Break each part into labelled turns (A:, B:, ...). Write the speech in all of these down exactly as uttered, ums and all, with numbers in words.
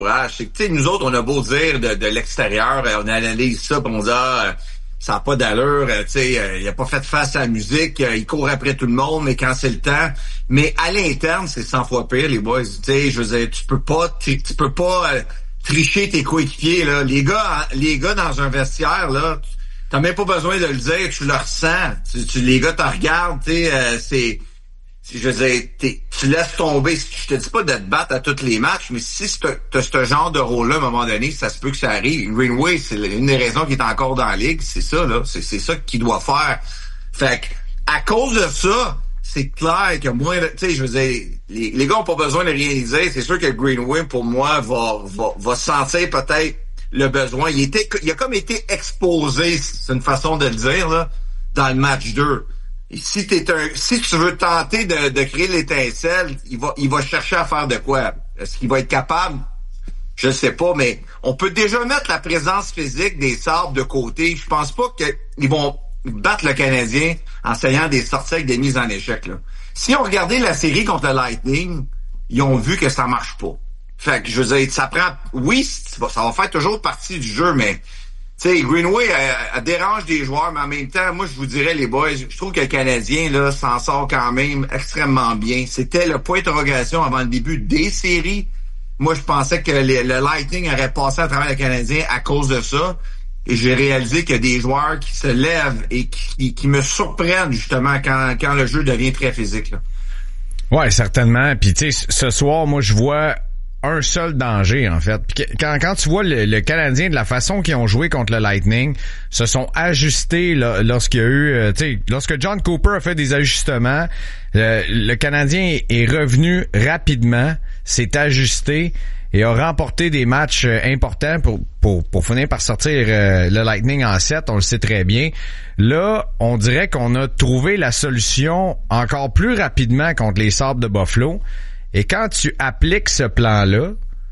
A: C'est que, tu sais, nous autres, on a beau dire de, de l'extérieur, on analyse ça, pis on dit, ah, ça n'a pas d'allure, tu sais, euh, il a pas fait face à la musique, euh, il court après tout le monde, mais quand c'est le temps. Mais à l'interne, c'est cent fois pire, les boys. Tu sais, je veux dire, tu peux pas, tu, tu peux pas euh, tricher tes coéquipiers, là. Les gars, les gars dans un vestiaire, là, t'as même pas besoin de le dire, tu le ressens. Tu, tu, les gars te regardent, tu sais, euh, c'est... Je veux dire, tu laisses tomber. Je te dis pas de te battre à tous les matchs, mais si tu as ce genre de rôle-là, à un moment donné, ça se peut que ça arrive. Greenway, c'est une des raisons qu'il est encore dans la ligue. C'est ça, là. C'est ça qu'il doit faire. Fait que, à cause de ça, c'est clair que moi, tu sais, je veux dire, les, les gars ont pas besoin de rien dire. C'est sûr que Greenway, pour moi, va, va, va sentir peut-être le besoin. Il était, il a comme été exposé, c'est une façon de le dire, là, dans le match deux. Et si t'es un, si tu veux tenter de, de créer l'étincelle, il va, il va chercher à faire de quoi? Est-ce qu'il va être capable? Je sais pas, mais on peut déjà mettre la présence physique des Sabres de côté. Je pense pas qu'ils vont battre le Canadien en essayant des sorties avec des mises en échec, là. Si on regardait la série contre le Lightning, ils ont vu que ça marche pas. Fait que, je veux dire, ça prend, oui, ça va faire toujours partie du jeu, mais, tu sais, Greenway, elle, elle dérange des joueurs, mais en même temps, moi, je vous dirais, les boys, je trouve que le Canadien, là, s'en sort quand même extrêmement bien. C'était le point d'interrogation avant le début des séries. Moi, je pensais que les, le Lightning aurait passé à travers le Canadien à cause de ça. Et j'ai réalisé qu'il y a des joueurs qui se lèvent et qui, qui me surprennent, justement, quand, quand le jeu devient très physique, là.
B: Ouais, certainement. Puis, tu sais, ce soir, moi, je vois un seul danger, en fait. Puis quand, quand tu vois le, le Canadien, de la façon qu'ils ont joué contre le Lightning, se sont ajustés là, lorsqu'il y a eu, euh, tu sais, lorsque John Cooper a fait des ajustements, euh, le Canadien est revenu rapidement, s'est ajusté et a remporté des matchs euh, importants pour, pour, pour finir par sortir euh, le Lightning en sept, on le sait très bien. Là, on dirait qu'on a trouvé la solution encore plus rapidement contre les Sabres de Buffalo. Et quand tu appliques ce plan-là,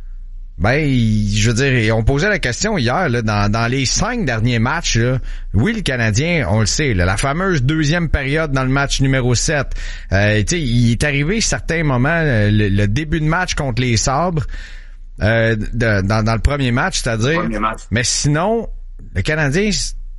B: ben, je veux dire, on posait la question hier, là, dans, dans les cinq derniers matchs, là, oui, le Canadien, on le sait, là, la fameuse deuxième période dans le match numéro sept, euh, tu sais, il est arrivé certains moments, le, le début de match contre les Sabres, euh, de, dans, dans le premier match, c'est-à-dire, mais sinon, le Canadien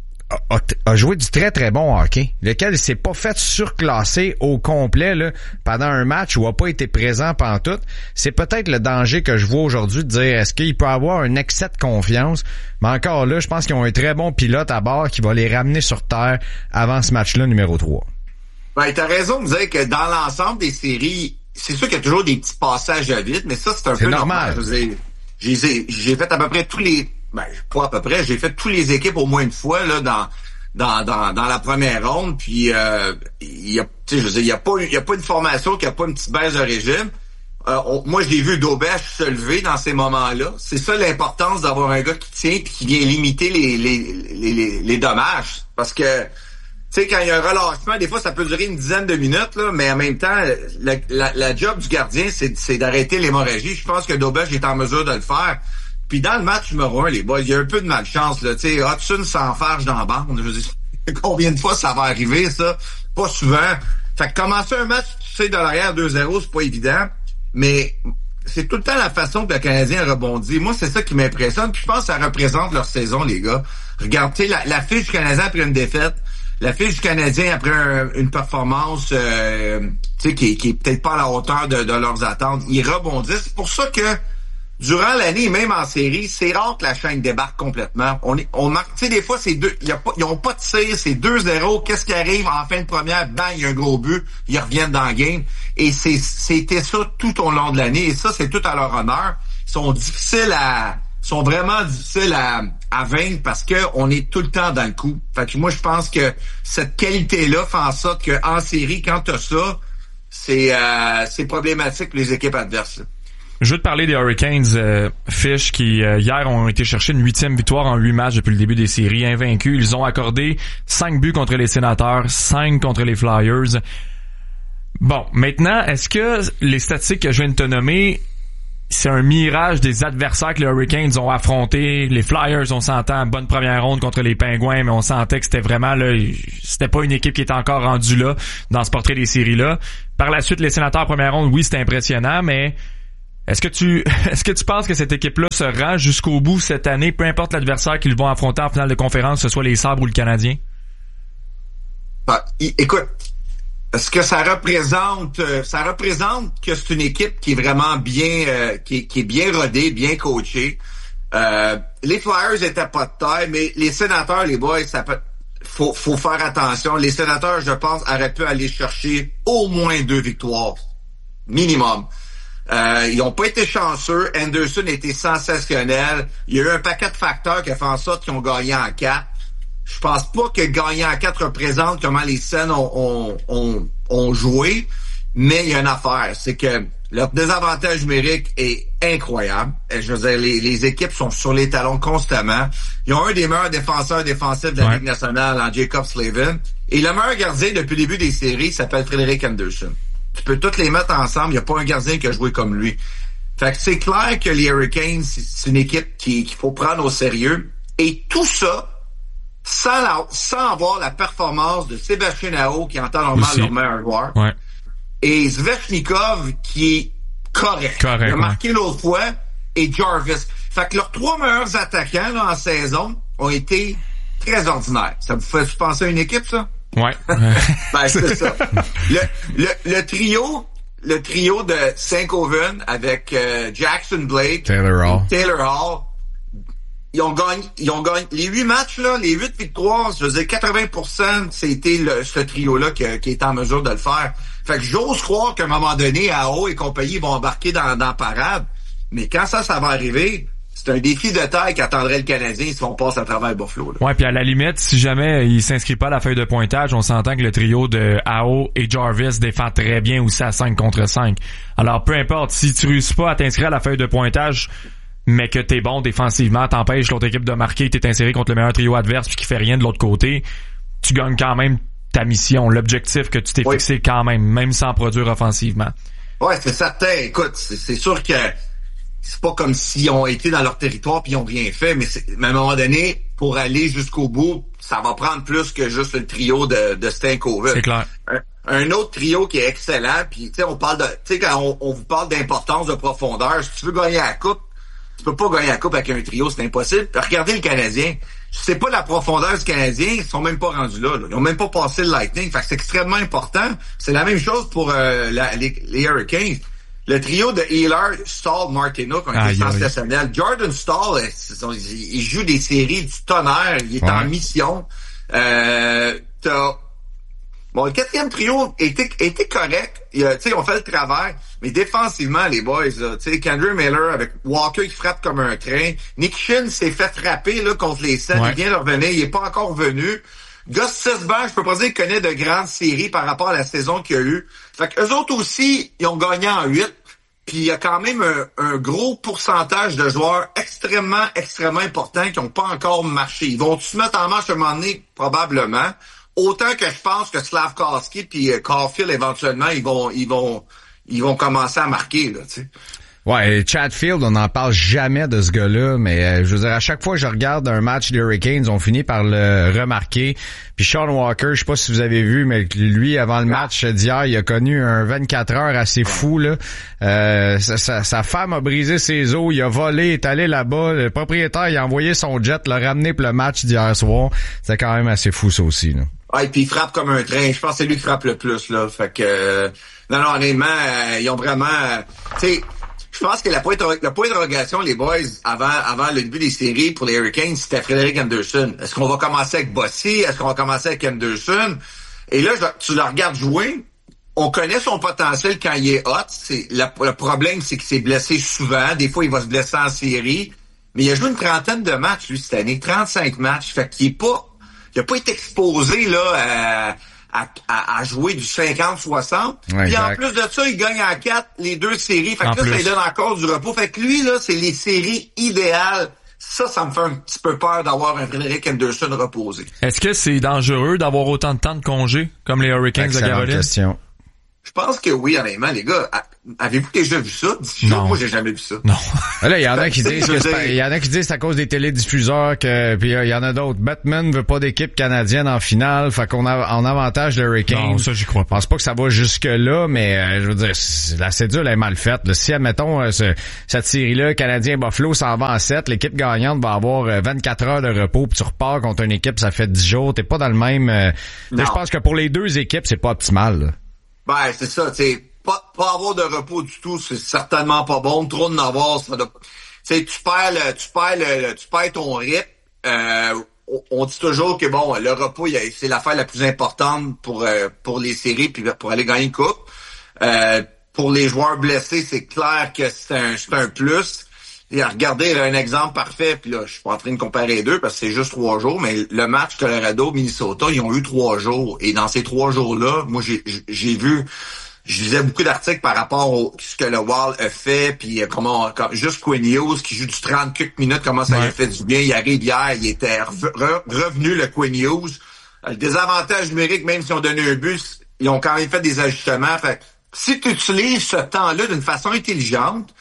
B: A, a joué du très très bon hockey, lequel s'est pas fait surclasser au complet là, pendant un match où a pas été présent pantoute. C'est peut-être le danger que je vois aujourd'hui de dire est-ce qu'il peut avoir un excès de confiance, mais encore là, je pense qu'ils ont un très bon pilote à bord qui va les ramener sur terre avant ce match-là numéro trois.
A: Ben, t'as raison de dire que dans l'ensemble des séries, c'est sûr qu'il y a toujours des petits passages à vide, mais ça c'est un c'est peu normal. normal. J'ai, j'ai fait à peu près tous les Ben, pas à peu près. J'ai fait toutes les équipes au moins une fois là dans dans dans, dans la première ronde. Puis euh, il y a, tu sais, je veux dire, il y a pas il y a pas une formation qui a pas une petite baisse de régime. Euh, on, moi, j'ai vu Dobech se lever dans ces moments-là. C'est ça l'importance d'avoir un gars qui tient puis qui vient limiter les les les les, les dommages. Parce que tu sais, quand il y a un relâchement, des fois, ça peut durer une dizaine de minutes, là, mais en même temps, la, la, la job du gardien, c'est, c'est d'arrêter l'hémorragie. Je pense que Dobech est en mesure de le faire. Puis dans le match numéro un, les boys, il y a un peu de malchance, là. Tu sais, Hudson s'enfarge dans la bande. Je veux dire, combien de fois ça va arriver, ça? Pas souvent. Fait que commencer un match, tu sais, de l'arrière deux zéro, c'est pas évident. Mais c'est tout le temps la façon que le Canadien rebondit. Moi, c'est ça qui m'impressionne. Puis je pense que ça représente leur saison, les gars. Regarde, tu sais, la, la fiche du Canadien après une défaite, la fiche du Canadien après un, une performance, euh, tu sais, qui, qui est peut-être pas à la hauteur de, de leurs attentes. Ils rebondissent. C'est pour ça que durant l'année, même en série, c'est rare que la chaîne débarque complètement. On est, on marque, tu sais, des fois, c'est deux, y a pas, ils ont pas de tir, c'est deux zéro. Qu'est-ce qui arrive en fin de première? Bang, il y a un gros but. Ils reviennent dans le game. Et c'est, c'était ça tout au long de l'année. Et ça, c'est tout à leur honneur. Ils sont difficiles à, sont vraiment difficiles à, à vaincre parce que on est tout le temps dans le coup. Fait que moi, je pense que cette qualité-là fait en sorte qu'en série, quand t'as ça, c'est, euh, c'est problématique pour les équipes adverses, là.
C: Je veux te parler des Hurricanes, euh, Fish, qui euh, hier ont été chercher une huitième victoire en huit matchs depuis le début des séries, invaincus. Ils ont accordé cinq buts contre les Sénateurs, cinq contre les Flyers. Bon, maintenant, est-ce que les statistiques que je viens de te nommer, c'est un mirage des adversaires que les Hurricanes ont affrontés? Les Flyers, on s'entend, bonne première ronde contre les Pingouins, mais on sentait que c'était vraiment là, c'était pas une équipe qui était encore rendue là, dans ce portrait des séries-là. Par la suite, les Sénateurs, première ronde, oui, c'était impressionnant, mais Est-ce que tu est-ce que tu penses que cette équipe-là se rend jusqu'au bout cette année, peu importe l'adversaire qu'ils vont affronter en finale de conférence, que ce soit les Sabres ou le Canadien?
A: Bah, écoute, ce que ça représente, ça représente que c'est une équipe qui est vraiment bien, euh, qui, est, qui est bien rodée, bien coachée. Euh, les Flyers étaient pas de taille, mais les Sénateurs, les boys, ça peut, faut, faut faire attention. Les Sénateurs, je pense, auraient pu aller chercher au moins deux victoires, minimum. Euh, ils ont pas été chanceux. Anderson a été sensationnel. Il y a eu un paquet de facteurs qui a fait en sorte qu'ils ont gagné en quatre. Je pense pas que gagner en quatre représente comment les scènes ont, ont, ont, ont joué, mais il y a une affaire, c'est que leur désavantage numérique est incroyable. Je veux dire, les, les équipes sont sur les talons constamment. Ils ont un des meilleurs défenseurs défensifs de la ouais. Ligue nationale en Jacob Slavin. Et le meilleur gardien depuis le début des séries s'appelle Frederik Anderson. Tu peux toutes les mettre ensemble, il n'y a pas un gardien qui a joué comme lui. Fait que c'est clair que les Hurricanes, c'est une équipe qui, qu'il faut prendre au sérieux. Et tout ça, Sans, la, sans avoir la performance de Sébastien Aho, qui est en temps normal leur meilleur joueur,
C: ouais.
A: et Svechnikov, qui est correct.
C: correct
A: Il a marqué
C: ouais.
A: l'autre fois, et Jarvis. Fait que leurs trois meilleurs attaquants là, en saison ont été très ordinaires. Ça vous fait penser à une équipe, ça?
C: Ouais.
A: Ben, c'est ça. Le, le, le trio, le trio de Saint-Coven avec euh, Jackson Blake,
B: Taylor Hall.
A: Taylor Hall, Ils ont gagné, ils ont gagné les huit matchs là, les huit victoires, je veux dire quatre-vingts pour cent, c'était le, ce trio-là qui, qui est en mesure de le faire. Fait que j'ose croire qu'à un moment donné, Aho et compagnie vont embarquer dans, dans la parade, mais quand ça, ça va arriver, c'est un défi de taille qu'attendrait le Canadien si on passe à travers Buffalo. Là.
C: Ouais, puis à la limite, si jamais il s'inscrit pas à la feuille de pointage, on s'entend que le trio de Aho et Jarvis défend très bien aussi à cinq contre cinq. Alors peu importe, si tu réussis pas à t'inscrire à la feuille de pointage, mais que t'es bon défensivement, t'empêches l'autre équipe de marquer, t'es inséré contre le meilleur trio adverse puis qui fait rien de l'autre côté, tu gagnes quand même ta mission, l'objectif que tu t'es oui. fixé quand même, même sans produire offensivement.
A: Ouais, c'est certain. Écoute, c'est, c'est sûr que c'est pas comme s'ils ont été dans leur territoire puis ils ont rien fait, mais, c'est, mais à un moment donné, pour aller jusqu'au bout, ça va prendre plus que juste le trio de, de Stankoven.
C: C'est clair.
A: Un, un autre trio qui est excellent, puis tu sais, on parle de, tu sais, quand on, on vous parle d'importance, de profondeur, si tu veux gagner la coupe, tu peux pas gagner la coupe avec un trio, c'est impossible. Regardez le Canadien. C'est pas la profondeur du Canadien, ils sont même pas rendus là, là. Ils ont même pas passé le Lightning. Fait que c'est extrêmement important. C'est la même chose pour euh, la, les, les Hurricanes. Le trio de Healer, Stahl, Martinook ont été sensationnels. Jordan Stahl, il joue des séries du tonnerre. Il est ouais. en mission. Euh, t'as Bon, le quatrième trio était, était correct. Tu sais, on fait le travail. Mais défensivement, les boys, tu sais, Kendra Miller avec Walker qui frappe comme un train. Nick Shin s'est fait frapper, là, contre les Sens. Ouais. Il vient de revenir. Il est pas encore venu. Gus Sisberg, je peux pas dire qu'il connaît de grandes séries par rapport à la saison qu'il y a eu. Fait qu'eux autres aussi, ils ont gagné en huit. Puis il y a quand même un, un gros pourcentage de joueurs extrêmement, extrêmement importants qui n'ont pas encore marché. Ils vont se mettre en marche à un moment donné? Probablement. Autant que je pense que Slavkovski puis Caulfield éventuellement ils vont ils vont ils vont commencer à marquer là, tu sais.
B: Ouais, Chatfield, on n'en parle jamais de ce gars-là, mais euh, je veux dire, à chaque fois que je regarde un match des Hurricanes, on finit par le remarquer. Puis Sean Walker, je sais pas si vous avez vu, mais lui, avant le match d'hier, il a connu un vingt-quatre heures assez fou, là. Euh, sa, sa, sa femme a brisé ses os, il a volé, est allé là-bas. Le propriétaire, il a envoyé son jet, l'a ramené pour le match d'hier soir. C'est quand même assez fou, ça aussi, là.
A: Ouais, puis il frappe comme un train. Je pense que c'est lui qui frappe le plus, là. Fait que, euh, non, non, honnêtement, euh, ils ont vraiment, euh, tu sais, je pense que la point, le point d'interrogation, les boys, avant, avant le début des séries pour les Hurricanes, c'était Frederik Anderson. Est-ce qu'on va commencer avec Bossy? Est-ce qu'on va commencer avec Anderson? Et là, tu le regardes jouer. On connaît son potentiel quand il est hot. C'est, la, le problème, c'est qu'il s'est blessé souvent. Des fois, il va se blesser en série. Mais il a joué une trentaine de matchs, lui, cette année. trente-cinq matchs. Fait qu'il est pas, il a pas été exposé, là, à, à, à, à jouer du cinquante soixante. Ouais, puis en plus de ça, il gagne en quatre les deux séries. Fait que en là, plus. Ça lui donne encore du repos. Fait que lui, là, c'est les séries idéales. Ça, ça me fait un petit peu peur d'avoir un Frederik Anderson reposé.
C: Est-ce que c'est dangereux d'avoir autant de temps de congé, comme les Hurricanes de Caroline?
B: Question.
A: Je pense que oui, honnêtement, les gars. Avez-vous déjà vu ça?
C: Non.
A: Moi, j'ai jamais vu ça.
C: Non.
B: Là, il y en a qui disent que c'est, il y en a qui disent c'est à cause des télédiffuseurs que, puis il y en a d'autres. Batman veut pas d'équipe canadienne en finale, fait qu'on a en avantage le Hurricane.
C: Non, ça, j'y crois pas.
B: Je pense pas que ça va jusque là, mais euh, je veux dire, la cédule est mal faite. Là. Si, admettons, euh, ce, cette série-là, Canadien-Buffalo s'en va en sept, l'équipe gagnante va avoir euh, vingt-quatre heures de repos, puis tu repars contre une équipe, ça fait dix jours. T'es pas dans le même... Euh, je pense que pour les deux équipes, c'est pas optimal. Là.
A: Ben, c'est ça, tu sais. Pas, pas avoir de repos du tout, c'est certainement pas bon. Trop de n'avoir, ça doit... Tu sais, tu perds le, tu perds le, tu perds ton rythme. Euh, on, on dit toujours que bon, le repos, c'est l'affaire la plus importante pour euh, pour les séries puis pour aller gagner une coupe. Euh, pour les joueurs blessés, c'est clair que c'est un, c'est un plus. Et regardez là, un exemple parfait, puis là, je suis pas en train de comparer les deux parce que c'est juste trois jours, mais le match Colorado-Minnesota, ils ont eu trois jours. Et dans ces trois jours-là, moi, j'ai, j'ai vu... Je lisais beaucoup d'articles par rapport au ce que le Wild a fait, puis comment comme, juste Quinn Hughes qui joue du trente quelques minutes, comment ça ouais. lui a fait du bien. Il arrive hier, il était re- re- revenu le Quinn Hughes. Le désavantage numérique, même si on donnait un but, ils ont quand même fait des ajustements. Fait si tu utilises ce temps-là d'une façon intelligente,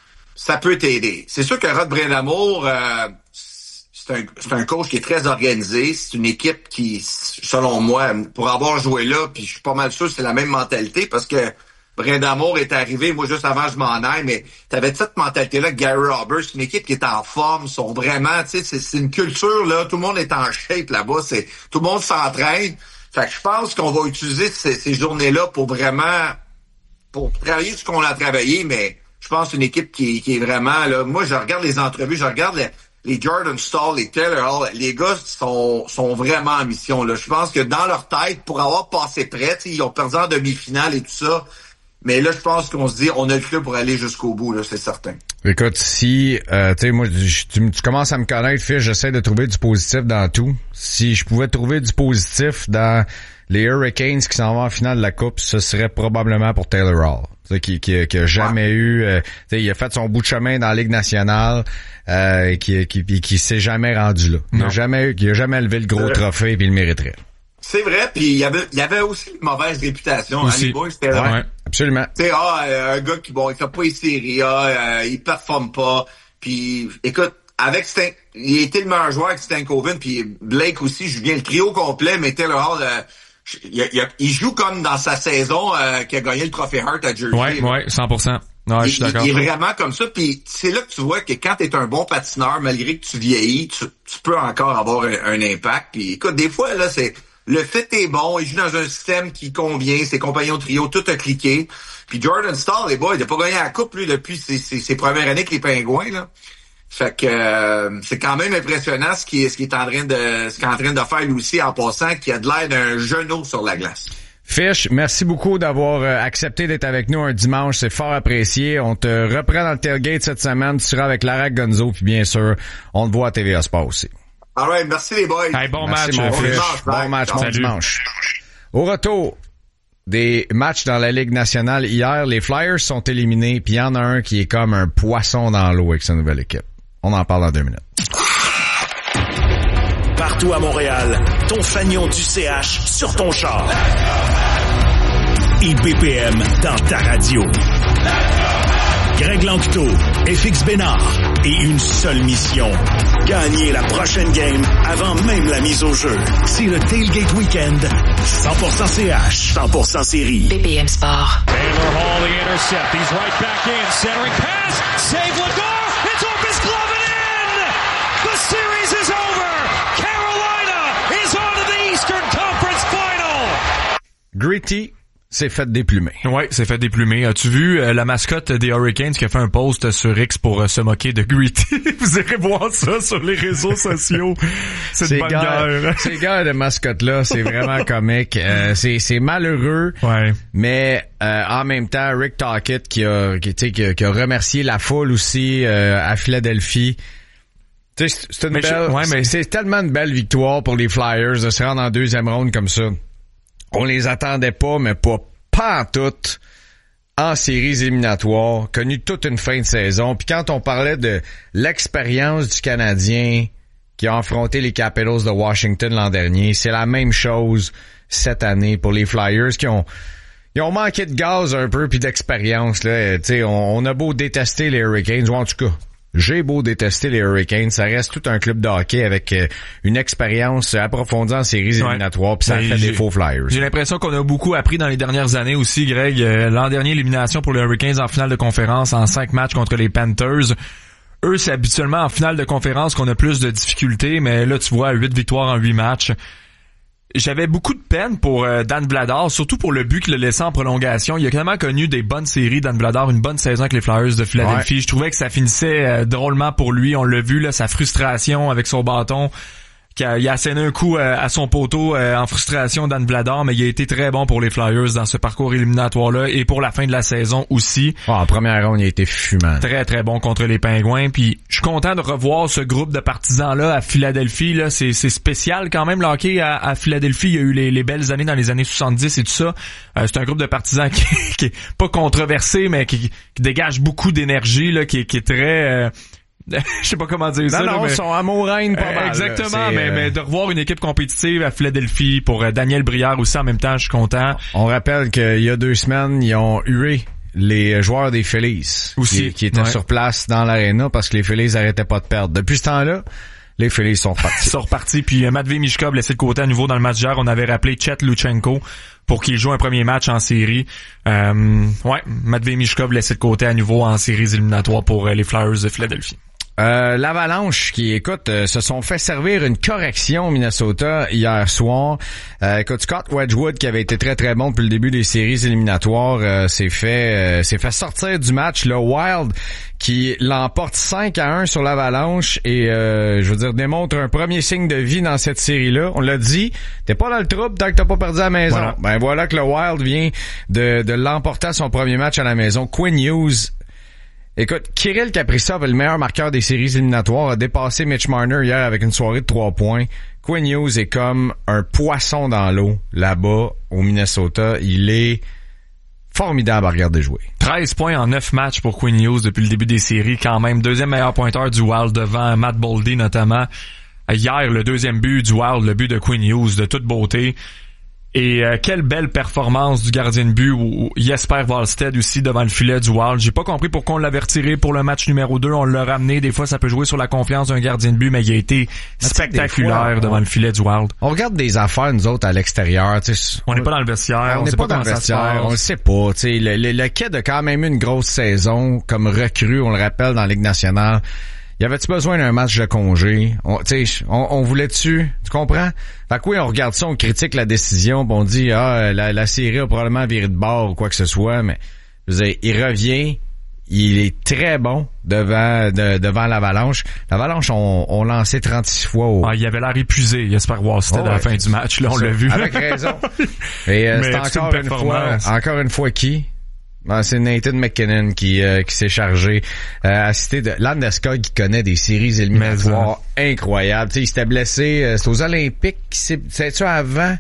A: ça peut t'aider. C'est sûr que Rod Brindamour, euh, c'est un, c'est un coach qui est très organisé. C'est une équipe qui, selon moi, pour avoir joué là, puis je suis pas mal sûr que c'est la même mentalité parce que Brindamour est arrivé, moi juste avant je m'en aille, mais t'avais cette mentalité-là, Gary Roberts, une équipe qui est en forme, sont vraiment, tu sais, c'est, c'est une culture, là, tout le monde est en shape là-bas, c'est tout le monde s'entraîne. Fait que je pense qu'on va utiliser ces, ces journées-là pour vraiment, pour travailler ce qu'on a travaillé, mais je pense une équipe qui, qui est vraiment, là, moi je regarde les entrevues, je regarde les, les Jordan Staal, les Taylor Hall, les gars sont sont vraiment en mission. Là. Je pense que dans leur tête, pour avoir passé près, ils ont perdu en demi-finale et tout ça. Mais là, je pense qu'on se dit, on a le club pour aller jusqu'au bout, là, c'est certain.
B: Écoute, si, euh, tu sais, moi, je, tu, tu commences à me connaître, Fish, j'essaie de trouver du positif dans tout. Si je pouvais trouver du positif dans les Hurricanes qui s'en vont en finale de la Coupe, ce serait probablement pour Taylor Hall. Qui, qui, qui a jamais ouais. eu, euh, il a fait son bout de chemin dans la Ligue nationale, euh, qui, qui, qui, qui s'est jamais rendu là. Il a jamais eu, il a jamais levé le gros trophée, puis il le mériterait.
A: C'est vrai, puis il y avait, il y avait aussi une mauvaise réputation. Hein, les boys, c'était
B: ouais, absolument.
A: Tu sais, ah, un gars qui bon, il fait pas les séries, ah, euh, il performe pas. Puis, écoute, avec Stan, il était le meilleur joueur avec Stankoven, puis Blake aussi, je viens le trio complet, mais Taylor Hall. Euh, Il, il, il joue comme dans sa saison euh, qui a gagné le trophée Hart à Jersey.
C: Ouais, là. ouais, cent pour cent. Ouais, je suis d'accord.
A: Il, il est vraiment comme ça. Puis c'est là que tu vois que quand t'es un bon patineur, malgré que tu vieillis, tu, tu peux encore avoir un, un impact. Puis écoute, des fois là, c'est le fit est bon. Il joue dans un système qui convient. Ses compagnons de trio, tout a cliqué. Puis Jordan Staal, les boys, il a pas gagné la coupe lui depuis ses, ses, ses premières années avec les Pingouins là. Fait que euh, c'est quand même impressionnant ce qui est ce qui est en train de ce qu'il est en train de faire lui aussi en passant, qui a de l'air d'un genou sur la glace.
B: Fish, merci beaucoup d'avoir euh, accepté d'être avec nous un dimanche, c'est fort apprécié. On te reprend dans le tailgate cette semaine, tu seras avec Lara Gonzo, puis bien sûr, on te voit à T V A Sport aussi.
A: All right, merci les boys.
C: Hey, bon
B: merci,
C: match,
B: mon
C: Fish.
B: Fish. Bon match, bon dimanche. Au retour des matchs dans la Ligue nationale hier, les Flyers sont éliminés, puis il y en a un qui est comme un poisson dans l'eau avec sa nouvelle équipe. On en parle dans deux minutes.
D: Partout à Montréal, ton fanion du C H sur ton char. I B P M dans ta radio. Greg Lanctot, F X Bénard et une seule mission. Gagner la prochaine game avant même la mise au jeu. C'est le Tailgate Weekend. cent pour cent C H, cent pour cent série.
E: B P M Sport.
F: Taylor Hall, the intercept. He's right back in. Centering pass. Save Lador. It's off his glove and in. The series is over. Carolina is on to the Eastern Conference Final.
B: Gritty s'est fait déplumer.
C: Ouais, s'est fait déplumer. As-tu vu euh, la mascotte des Hurricanes qui a fait un post sur X pour euh, se moquer de Gritty? Vous irez voir ça sur les réseaux sociaux. C'est une bonne guerre.
B: Ces gars de mascotte-là, c'est vraiment comique. Euh, c'est, c'est malheureux.
C: Ouais.
B: Mais euh, en même temps, Rick Tocchet qui a, qui, qui, a, qui a remercié la foule aussi euh, à Philadelphie. Tu sais, c'est une mais belle, je, ouais, mais c'est, c'est tellement une belle victoire pour les Flyers de se rendre en deuxième ronde comme ça. On les attendait pas, mais pas, pas en tout, en séries éliminatoires, connu toute une fin de saison. Puis quand on parlait de l'expérience du Canadien qui a affronté les Capitals de Washington l'an dernier, c'est la même chose cette année pour les Flyers qui ont ils ont manqué de gaz un peu puis d'expérience là. Tu sais, on, on a beau détester les Hurricanes, ou en tout cas, j'ai beau détester les Hurricanes, ça reste tout un club de hockey avec euh, une expérience approfondie en séries ouais. éliminatoires, puis ça
C: Mais
B: fait des faux Flyers.
C: J'ai l'impression qu'on a beaucoup appris dans les dernières années aussi, Greg. Euh, l'an dernier, élimination pour les Hurricanes en finale de conférence en cinq matchs contre les Panthers. Eux, c'est habituellement en finale de conférence qu'on a plus de difficultés, mais là, tu vois, huit victoires en huit matchs. J'avais beaucoup de peine pour euh, Dan Vladar, surtout pour le but qu'il a laissé en prolongation. Il a quand même connu des bonnes séries, Dan Vladar, une bonne saison avec les Flyers de Philadelphie. Ouais. Je trouvais que ça finissait euh, drôlement pour lui. On l'a vu, là, sa frustration avec son bâton. qu'il a, il a asséné un coup euh, à son poteau euh, en frustration, Dan Vladar, mais il a été très bon pour les Flyers dans ce parcours éliminatoire-là et pour la fin de la saison aussi.
B: Oh, en première ronde, il a été fumant.
C: Très, très bon contre les Pingouins. Puis je suis content de revoir ce groupe de partisans-là à Philadelphie. Là, c'est, c'est spécial quand même, le hockey à, à Philadelphie. Il y a eu les, les belles années dans les années soixante-dix et tout ça. Euh, c'est un groupe de partisans qui, qui est pas controversé, mais qui, qui dégage beaucoup d'énergie, là, qui, qui est très... Euh, je sais pas comment dire
B: non,
C: ça.
B: Non,
C: là,
B: non,
C: mais...
B: son amour règne pas mal.
C: Exactement,
B: mais,
C: mais, mais de revoir une équipe compétitive à Philadelphie pour euh, Daniel Brière aussi en même temps, je suis content.
B: On rappelle qu'il y a deux semaines, ils ont hué les joueurs des Phillies
C: aussi,
B: qui, qui étaient
C: ouais.
B: sur place dans l'aréna parce que les Phillies arrêtaient pas de perdre. Depuis ce temps-là, les Phillies sont repartis.
C: Ils sont repartis, puis euh, Matvei Michkov laissé de côté à nouveau dans le match d'hier. On avait rappelé Chet Luchenko pour qu'il joue un premier match en série. Euh, ouais, Matvei Michkov laissé de côté à nouveau en séries éliminatoires pour euh, les Flyers de Philadelphie.
B: Euh, l'Avalanche qui, écoute, euh, se sont fait servir une correction au Minnesota hier soir. Euh, écoute, Scott Wedgwood, qui avait été très très bon depuis le début des séries éliminatoires, euh, s'est fait euh, s'est fait sortir du match. Le Wild qui l'emporte cinq à un sur l'Avalanche et, euh, je veux dire, démontre un premier signe de vie dans cette série-là. On l'a dit, t'es pas dans le trouble tant que t'as pas perdu à la maison. Voilà. Ben voilà que le Wild vient de, de l'emporter à son premier match à la maison. Quinn Hughes. Écoute, Kirill Kaprizov est le meilleur marqueur des séries éliminatoires, a dépassé Mitch Marner hier avec une soirée de trois points. Quinn Hughes est comme un poisson dans l'eau là-bas au Minnesota. Il est formidable à regarder jouer.
C: treize points en neuf matchs pour Quinn Hughes depuis le début des séries quand même. Deuxième meilleur pointeur du Wild devant Matt Boldy notamment. Hier, le deuxième but du Wild, le but de Quinn Hughes de toute beauté. Et euh, quelle belle performance du gardien de but ou Jesper Wallstedt aussi devant le filet du Wild. J'ai pas compris pourquoi on l'avait retiré pour le match numéro deux. On l'a ramené. Des fois, ça peut jouer sur la confiance d'un gardien de but, mais il a été mais spectaculaire fois, devant on, le filet du Wild.
B: On regarde des affaires, nous autres, à l'extérieur.
C: On n'est pas dans le vestiaire.
B: On n'est pas, pas dans le vestiaire. On le sait pas. T'sais, le, le, le Kid a quand même eu une grosse saison comme recrue, on le rappelle, dans la Ligue nationale. Y avait-tu besoin d'un match de congé? On, on, on voulait-tu? Tu comprends? Fait que oui, on regarde ça, on critique la décision, pis on dit, ah, la, la série a probablement viré de bord ou quoi que ce soit, mais, je veux dire, il revient, il est très bon devant, de, devant l'Avalanche. L'Avalanche, on, on lancé trente-six fois au...
C: Ah, il avait l'air épuisé, Jesper Wallstedt, oh, à la fin du match, là, on l'a vu.
B: Avec raison. Et, euh, c'est encore une, une fois, encore une fois qui? Ben, c'est Nathan McKinnon qui euh, qui s'est chargé euh, à citer de Landeskog qui connaît des séries éliminatoires incroyables. Tu sais, il s'était blessé, euh, c'est aux Olympiques, c'est c'est ça avant.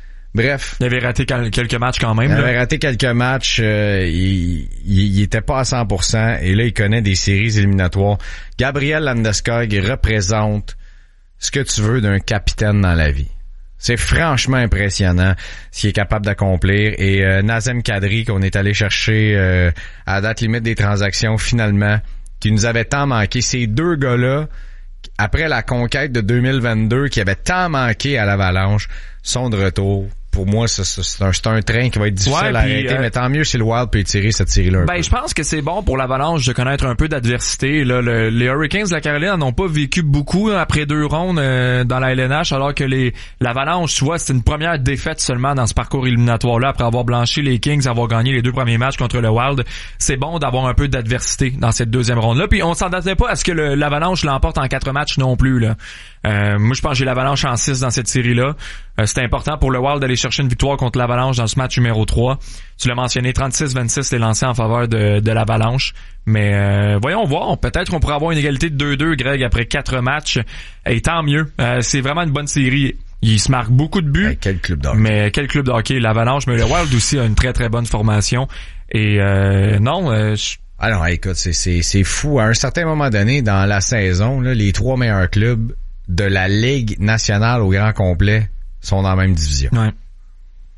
B: Bref,
C: il avait raté quelques matchs quand même.
B: Il
C: là.
B: avait raté quelques matchs, euh, il, il il était pas à cent pour cent et là il connaît des séries éliminatoires. Gabriel Landeskog représente ce que tu veux d'un capitaine dans la vie. C'est franchement impressionnant ce qu'il est capable d'accomplir. Et euh, Nazem Kadri, qu'on est allé chercher euh, à la date limite des transactions finalement, qui nous avait tant manqué. Ces deux gars-là, après la conquête de deux mille vingt-deux, qui avait tant manqué à l'Avalanche, sont de retour. Pour moi, c'est, c'est, un, c'est un train qui va être difficile ouais, à arrêter, euh, mais tant mieux si le Wild peut tirer cette série-là.
C: Ben, je pense que c'est bon pour l'Avalanche de connaître un peu d'adversité. Là, le, les Hurricanes de la Caroline n'ont pas vécu beaucoup hein, après deux rondes euh, dans la L N H, alors que les l'Avalanche, tu vois, c'est une première défaite seulement dans ce parcours éliminatoire-là, après avoir blanchi les Kings, avoir gagné les deux premiers matchs contre le Wild. C'est bon d'avoir un peu d'adversité dans cette deuxième ronde-là. Puis on s'attendait pas à ce que le, l'Avalanche l'emporte en quatre matchs non plus. Là. Euh, moi, je pense que j'ai l'Avalanche en six dans cette série-là. Euh, c'était important pour le Wild d'aller chercher une victoire contre l'Avalanche dans ce match numéro trois. Tu l'as mentionné, trente-six vingt-six les lancés en faveur de, de l'Avalanche. Mais euh, voyons voir, peut-être qu'on pourrait avoir une égalité de deux deux, Greg, après quatre matchs. Et tant mieux. Euh, c'est vraiment une bonne série. Il se marque beaucoup de buts.
B: Hey, quel club de hockey.
C: Mais quel club de hockey, l'Avalanche. Mais le Wild aussi a une très très bonne formation. Et euh, non... Euh, je...
B: Ah non, écoute, c'est, c'est, c'est fou. À un certain moment donné, dans la saison, là, les trois meilleurs clubs de la Ligue nationale au grand complet sont dans la même division.
C: Ouais.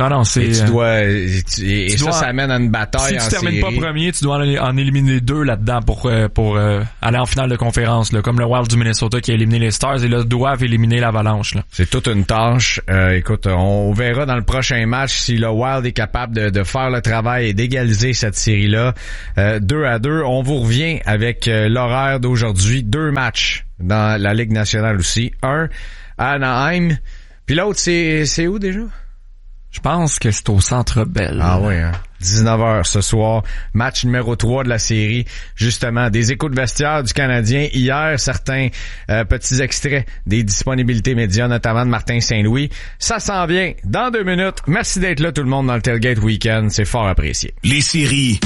C: Non, non, c'est...
B: Et tu dois, et, tu, et
C: tu
B: ça,
C: dois,
B: ça amène à une bataille en
C: série. Si tu termines
B: série.
C: pas premier, tu dois en, en éliminer deux là-dedans pour, euh, pour euh, aller en finale de conférence, là, comme le Wild du Minnesota qui a éliminé les Stars et là, doivent éliminer l'Avalanche, là.
B: C'est toute une tâche. Euh, écoute, on verra dans le prochain match si le Wild est capable de, de faire le travail et d'égaliser cette série-là. Euh, deux à deux. On vous revient avec euh, l'horaire d'aujourd'hui. Deux matchs dans la Ligue nationale aussi. Un à Anaheim. Puis l'autre, c'est, c'est où déjà?
C: Je pense que c'est au Centre Bell.
B: Ah oui, hein? dix-neuf heures ce soir, match numéro trois de la série. Justement, des échos de vestiaire du Canadien. Hier, certains euh, petits extraits des disponibilités médias, notamment de Martin Saint-Louis. Ça s'en vient dans deux minutes. Merci d'être là tout le monde dans le Tailgate Weekend. C'est fort apprécié.
D: Les séries,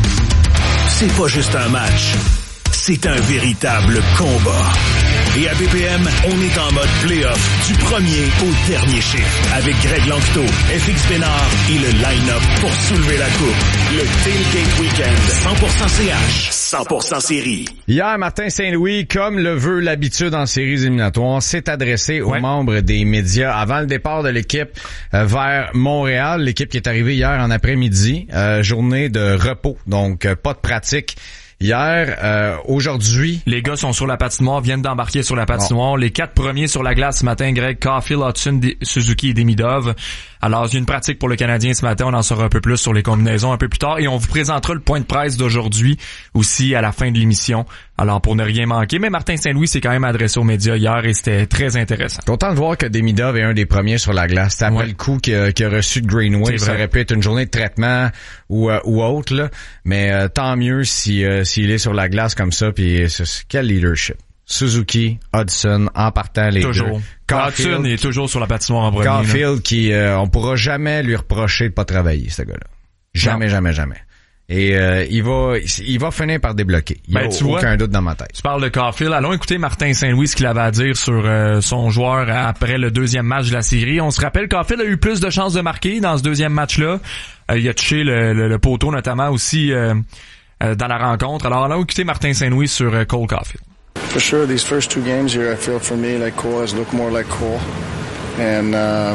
D: c'est pas juste un match. C'est un véritable combat. Et à B P M, on est en mode play-off du premier au dernier chiffre avec Greg Lanctot, F X Bénard et le line-up pour soulever la coupe. Le Tailgate Weekend, cent pour cent C H, cent pour cent série.
B: Hier, Martin Saint-Louis, comme le veut l'habitude en séries éliminatoires, s'est adressé aux
C: ouais.
B: membres des médias avant le départ de l'équipe euh, vers Montréal. L'équipe qui est arrivée hier en après-midi, euh, journée de repos, donc euh, pas de pratique. Hier, euh, aujourd'hui...
C: Les gars sont sur la patinoire, viennent d'embarquer sur la patinoire. Bon. Les quatre premiers sur la glace ce matin, Greg, Caulfield, Hudson, Suzuki et Demidov. Alors, il y a une pratique pour le Canadien ce matin. On en saura un peu plus sur les combinaisons un peu plus tard. Et on vous présentera le point de presse d'aujourd'hui aussi à la fin de l'émission. Alors, pour ne rien manquer. Mais Martin Saint-Louis s'est quand même adressé aux médias hier et c'était très intéressant.
B: Content de voir que Demidov est un des premiers sur la glace. C'était après ouais. le coup qu'il a, qu'il a reçu de Greenway. Ça aurait pu être une journée de traitement ou, euh, ou autre, là. Mais euh, tant mieux si euh, s'il est sur la glace comme ça. Puis quel leadership. Suzuki, Hudson, en partant les
C: toujours.
B: deux.
C: Caulfield, Hudson est toujours sur la patinoire en premier.
B: Caulfield qui, euh, on pourra jamais lui reprocher de pas travailler, ce gars-là. Jamais, non. jamais, jamais. Et euh, il va il va finir par débloquer. Il n'y a ben, aucun vois, doute dans ma tête.
C: Tu parles de Caulfield. Allons écouter Martin Saint-Louis ce qu'il avait à dire sur euh, son joueur après le deuxième match de la série. On se rappelle Caulfield a eu plus de chances de marquer dans ce deuxième match-là. Euh, il a touché le, le, le poteau notamment aussi euh, euh, dans la rencontre. Alors allons écouter Martin Saint-Louis sur euh, Cole Caulfield.
E: For sure, these first two games here, I feel for me like Cole has looked more like Cole, and uh,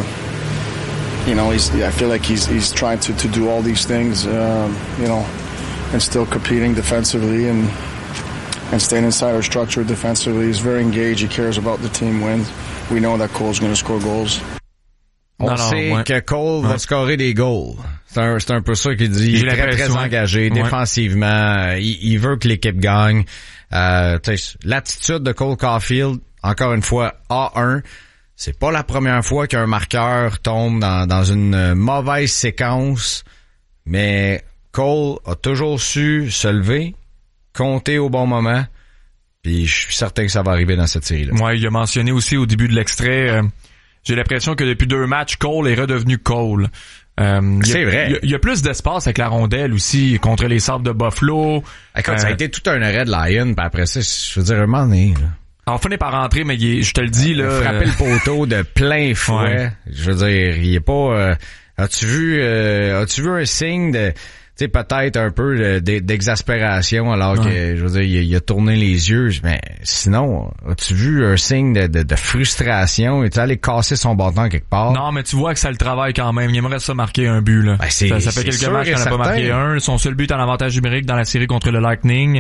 E: you know, he's. I feel like he's he's trying to to do all these things, um, you know, and still competing defensively and and staying inside our structure defensively. He's very engaged. He cares about the team wins. We know that Cole's going to score goals.
B: On non, sait non, ouais. que Cole ouais. va scorer des goals. C'est un, c'est un peu ça qu'il dit. Il est très, très engagé ouais. défensivement. Il, il veut que l'équipe gagne. Euh, l'attitude de Cole Caulfield, encore une fois, A un. C'est pas la première fois qu'un marqueur tombe dans, dans une mauvaise séquence. Mais Cole a toujours su se lever, compter au bon moment. Puis je suis certain que ça va arriver dans cette série-là.
C: Ouais, il a mentionné aussi au début de l'extrait... Euh... J'ai l'impression que depuis deux matchs, Cole est redevenu Cole.
B: Euh, c'est
C: a,
B: vrai.
C: Il y, y a plus d'espace avec la rondelle aussi contre les Sabres de Buffalo.
B: Écoute, euh, ça a été tout un arrêt de Lion, puis après ça, je veux dire, un moment donné, là.
C: On finit par rentrer, mais il est, je te le dis, là...
B: Frapper euh... le poteau de plein fouet. Ouais. Je veux dire, il est pas... Euh, as-tu vu euh, as-tu vu un signe de... Tu sais, peut-être un peu d'exaspération alors ouais. que, je veux dire, il a, il a tourné les yeux. Mais sinon, as-tu vu un signe de, de, de frustration? Il est allé casser son bâton quelque part?
C: Non, mais tu vois que ça le travaille quand même. Il aimerait ça marquer un but, là.
B: Ben c'est,
C: ça, ça fait quelques matchs qu'il n'a pas marqué un. Son seul but en avantage numérique dans la série contre le Lightning.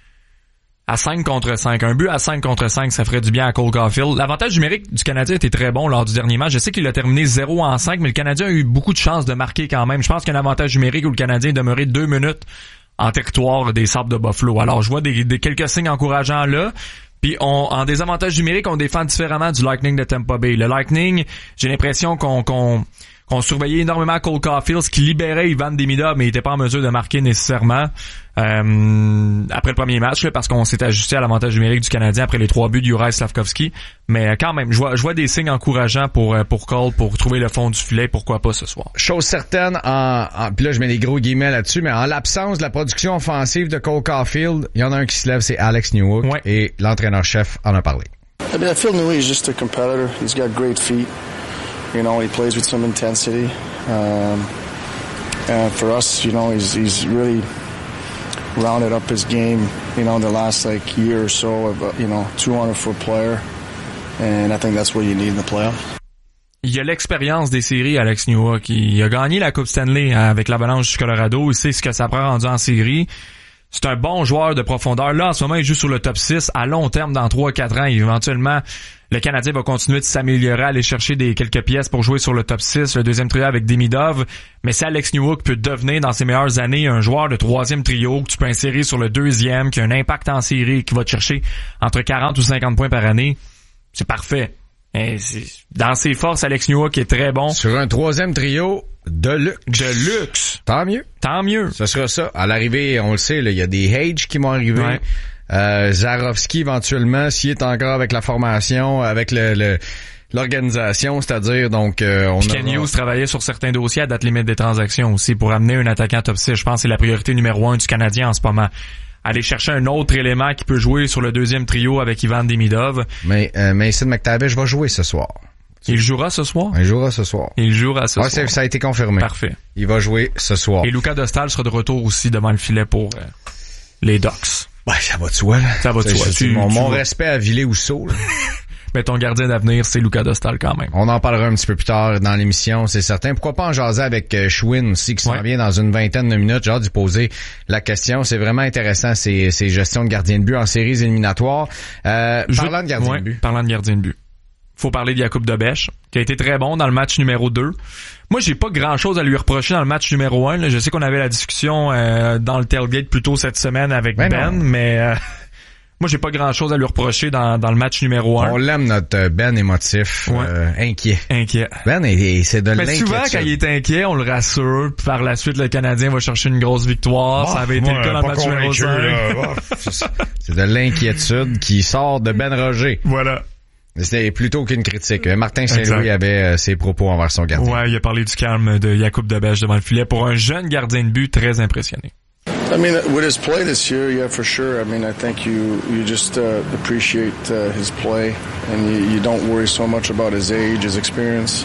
C: À cinq contre cinq. Un but à cinq contre cinq, ça ferait du bien à Cole Caulfield. L'avantage numérique du Canadien était très bon lors du dernier match. Je sais qu'il a terminé zéro en cinq, mais le Canadien a eu beaucoup de chances de marquer quand même. Je pense qu'il y a un avantage numérique où le Canadien est demeuré deux minutes en territoire des Sabres de Buffalo. Alors, je vois des, des quelques signes encourageants là. Puis, on, en désavantage numérique, on défend différemment du Lightning de Tampa Bay. Le Lightning, j'ai l'impression qu'on... qu'on qu'on surveillait énormément Cole Caulfield, ce qui libérait Ivan Demidov, mais il était pas en mesure de marquer nécessairement euh, après le premier match, là, parce qu'on s'est ajusté à l'avantage numérique du Canadien après les trois buts de Juraj Slavkovski. Mais quand même, je vois, je vois des signes encourageants pour pour Cole, pour trouver le fond du filet, pourquoi pas ce soir.
B: Chose certaine, en, en puis là je mets des gros guillemets là-dessus, mais en l'absence de la production offensive de Cole Caulfield, il y en a un qui se lève, c'est Alex Newhook, ouais. Et l'entraîneur-chef en a parlé.
E: I mean, I feel Newhook is just a competitor. He's got great feet. You know, he plays with some intensity. Um, and for us, you know, he's he's really rounded up his game, you know, in the last, like, year or so of, uh, you know, two hundred foot player. And I think that's what you need in the playoffs.
C: il a l'expérience des séries, Alex Newhook. Il a gagné la Coupe Stanley avec l'Avalanche du Colorado. Il sait ce que ça prend rendu en série. C'est un bon joueur de profondeur. Là, en ce moment, il joue sur le top six. À long terme, dans trois à quatre ans, éventuellement, le Canadien va continuer de s'améliorer, aller chercher des quelques pièces pour jouer sur le top six, le deuxième trio avec Demidov. Mais si Alex Newhook peut devenir, dans ses meilleures années, un joueur de troisième trio que tu peux insérer sur le deuxième, qui a un impact en série, qui va te chercher entre quarante ou cinquante points par année, c'est parfait. Et c'est, dans ses forces, Alex Newhook est très bon.
B: Sur un troisième trio de luxe.
C: De luxe.
B: Tant mieux.
C: Tant mieux.
B: Ce sera ça. À l'arrivée, on le sait, il y a des Hage qui vont arriver.
C: Ouais.
B: Euh, Zarovski, éventuellement, s'il est encore avec la formation, avec le, le l'organisation, c'est-à-dire, donc... Euh, on
C: Puis Ken Hughes travaillait sur certains dossiers à date limite des transactions aussi pour amener un attaquant top six. Je pense que c'est la priorité numéro un du Canadien en ce moment. Aller chercher un autre élément qui peut jouer sur le deuxième trio avec Ivan Demidov.
B: Mais euh, Mason McTavish va jouer ce soir.
C: Il jouera ce soir?
B: Il jouera ce soir.
C: Il jouera ce
B: ouais,
C: soir.
B: Ça a été confirmé.
C: Parfait.
B: Il va jouer ce soir.
C: Et Luca Dostal sera de retour aussi devant le filet pour euh, les Ducks.
B: Ouais, ça va de soi, là.
C: Ça va de soi.
B: Tu, mon, tu mon respect à Ville-Housseau, là.
C: Mais ton gardien d'avenir, c'est Luca Dostal quand même.
B: On en parlera un petit peu plus tard dans l'émission, c'est certain. Pourquoi pas en jaser avec euh, Schwinn aussi, qui s'en
C: ouais. vient
B: dans une vingtaine de minutes. J'ai hâte d'y poser la question. C'est vraiment intéressant, ces, ces gestions de gardien de but en séries éliminatoires. Euh,
C: Je...
B: Parlant de gardien
C: ouais,
B: de but.
C: Parlant de gardien de but. Faut parler de Jakub Dobeš, qui a été très bon dans le match numéro deux. Moi, j'ai pas grand-chose à lui reprocher dans le match numéro un. Là. Je sais qu'on avait la discussion euh, dans le tailgate plus tôt cette semaine avec Ben, ben mais... Euh, Moi, j'ai pas grand-chose à lui reprocher dans, dans le match numéro un.
B: On l'aime, notre Ben émotif, ouais. euh, inquiet.
C: Inquiet.
B: Ben, et, et c'est de l'inquiétude.
C: Mais souvent, quand il est inquiet, on le rassure. Puis par la suite, le Canadien va chercher une grosse victoire. Oh, ça avait été
B: moi,
C: le cas dans le match numéro
B: cinq. C'est de l'inquiétude qui sort de Ben Roger.
C: Voilà.
B: C'était plutôt qu'une critique. Martin Saint-Louis avait euh, ses propos envers son gardien.
C: Ouais, il a parlé du calme de Jakub Dobeš devant le filet pour un jeune gardien de but très impressionné.
E: I mean, with his play this year, yeah, for sure. I mean, I think you you just uh, appreciate uh, his play, and you, you don't worry so much about his age, his experience.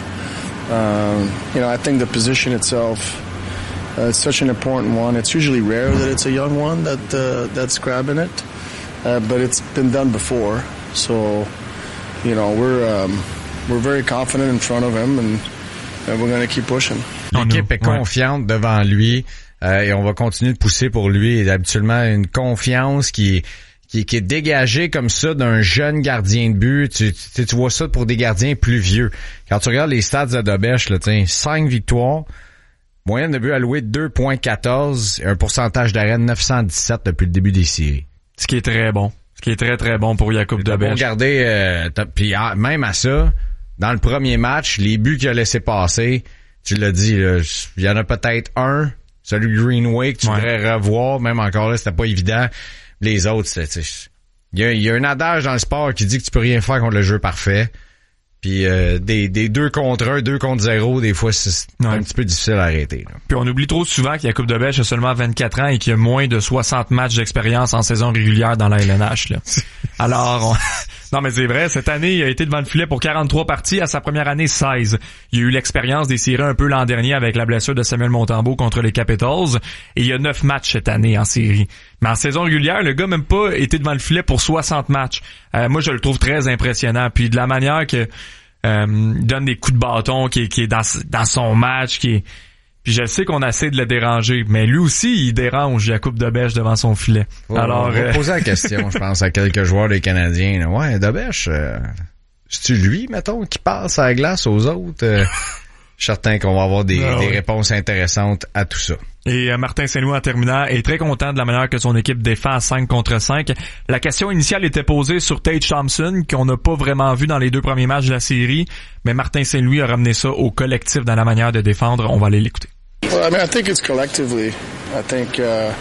E: Um, you know, I think the position itself, uh, it's such an important one. It's usually rare that it's a young one that uh, that's grabbing it, uh, but it's been done before. So, you know, we're um, we're very confident in front of him, and, and we're going to keep pushing.
B: L'équipe est confiante devant lui. Euh, et on va continuer de pousser pour lui. Et habituellement, une confiance qui, qui, qui est dégagée comme ça d'un jeune gardien de but. Tu, tu, tu vois ça pour des gardiens plus vieux. Quand tu regardes les stats de Dobeš, là, cinq victoires, moyenne de but alloué deux virgule quatorze et un pourcentage d'arrêt de neuf cent dix-sept depuis le début des séries.
C: Ce qui est très bon. Ce qui est très, très bon pour Jakub Dobeš.
B: Regardez, euh, puis ah, même à ça, dans le premier match, les buts qu'il a laissé passer, tu l'as dit, il y en a peut-être un, celui de Greenway, que tu ouais. voudrais revoir, même encore là, c'était pas évident. Les autres, c'était... Il y a, il y a un adage dans le sport qui dit que tu peux rien faire contre le jeu parfait. Puis euh, des, des deux contre un, deux contre zéro, des fois, c'est ouais. un petit peu difficile à arrêter. Là.
C: Puis on oublie trop souvent qu'il y a Jakub Dobeš a seulement vingt-quatre ans et qu'il y a moins de soixante matchs d'expérience en saison régulière dans la L N H. Là. Alors, on... non mais c'est vrai, cette année, il a été devant le filet pour quarante-trois parties, à sa première année, seize. Il y a eu l'expérience des séries un peu l'an dernier avec la blessure de Samuel Montembeault contre les Capitals. Et il y a neuf matchs cette année en série. Mais en saison régulière, le gars même pas été devant le filet pour soixante matchs. Euh, moi, je le trouve très impressionnant. Puis de la manière que euh, donne des coups de bâton, qui, qui est dans, dans son match, qui est... Puis je sais qu'on essaie de le déranger, mais lui aussi, il dérange Jakub Dobeš devant son filet.
B: Oh,
C: Alors,
B: on va
C: euh...
B: poser la question, je pense, à quelques joueurs des Canadiens. Là. Ouais, Dobeš, euh, c'est-tu lui, mettons, qui passe à la glace aux autres? Euh, je suis certain qu'on va avoir des, ah, des oui. réponses intéressantes à tout ça.
C: Et euh, Martin Saint-Louis, en terminant, est très content de la manière que son équipe défend à cinq contre cinq. La question initiale était posée sur Tage Thompson, qu'on n'a pas vraiment vu dans les deux premiers matchs de la série, mais Martin Saint-Louis a ramené ça au collectif dans la manière de défendre. On va aller l'écouter.
E: Well, I mean, I think it's collectively. I think, uh,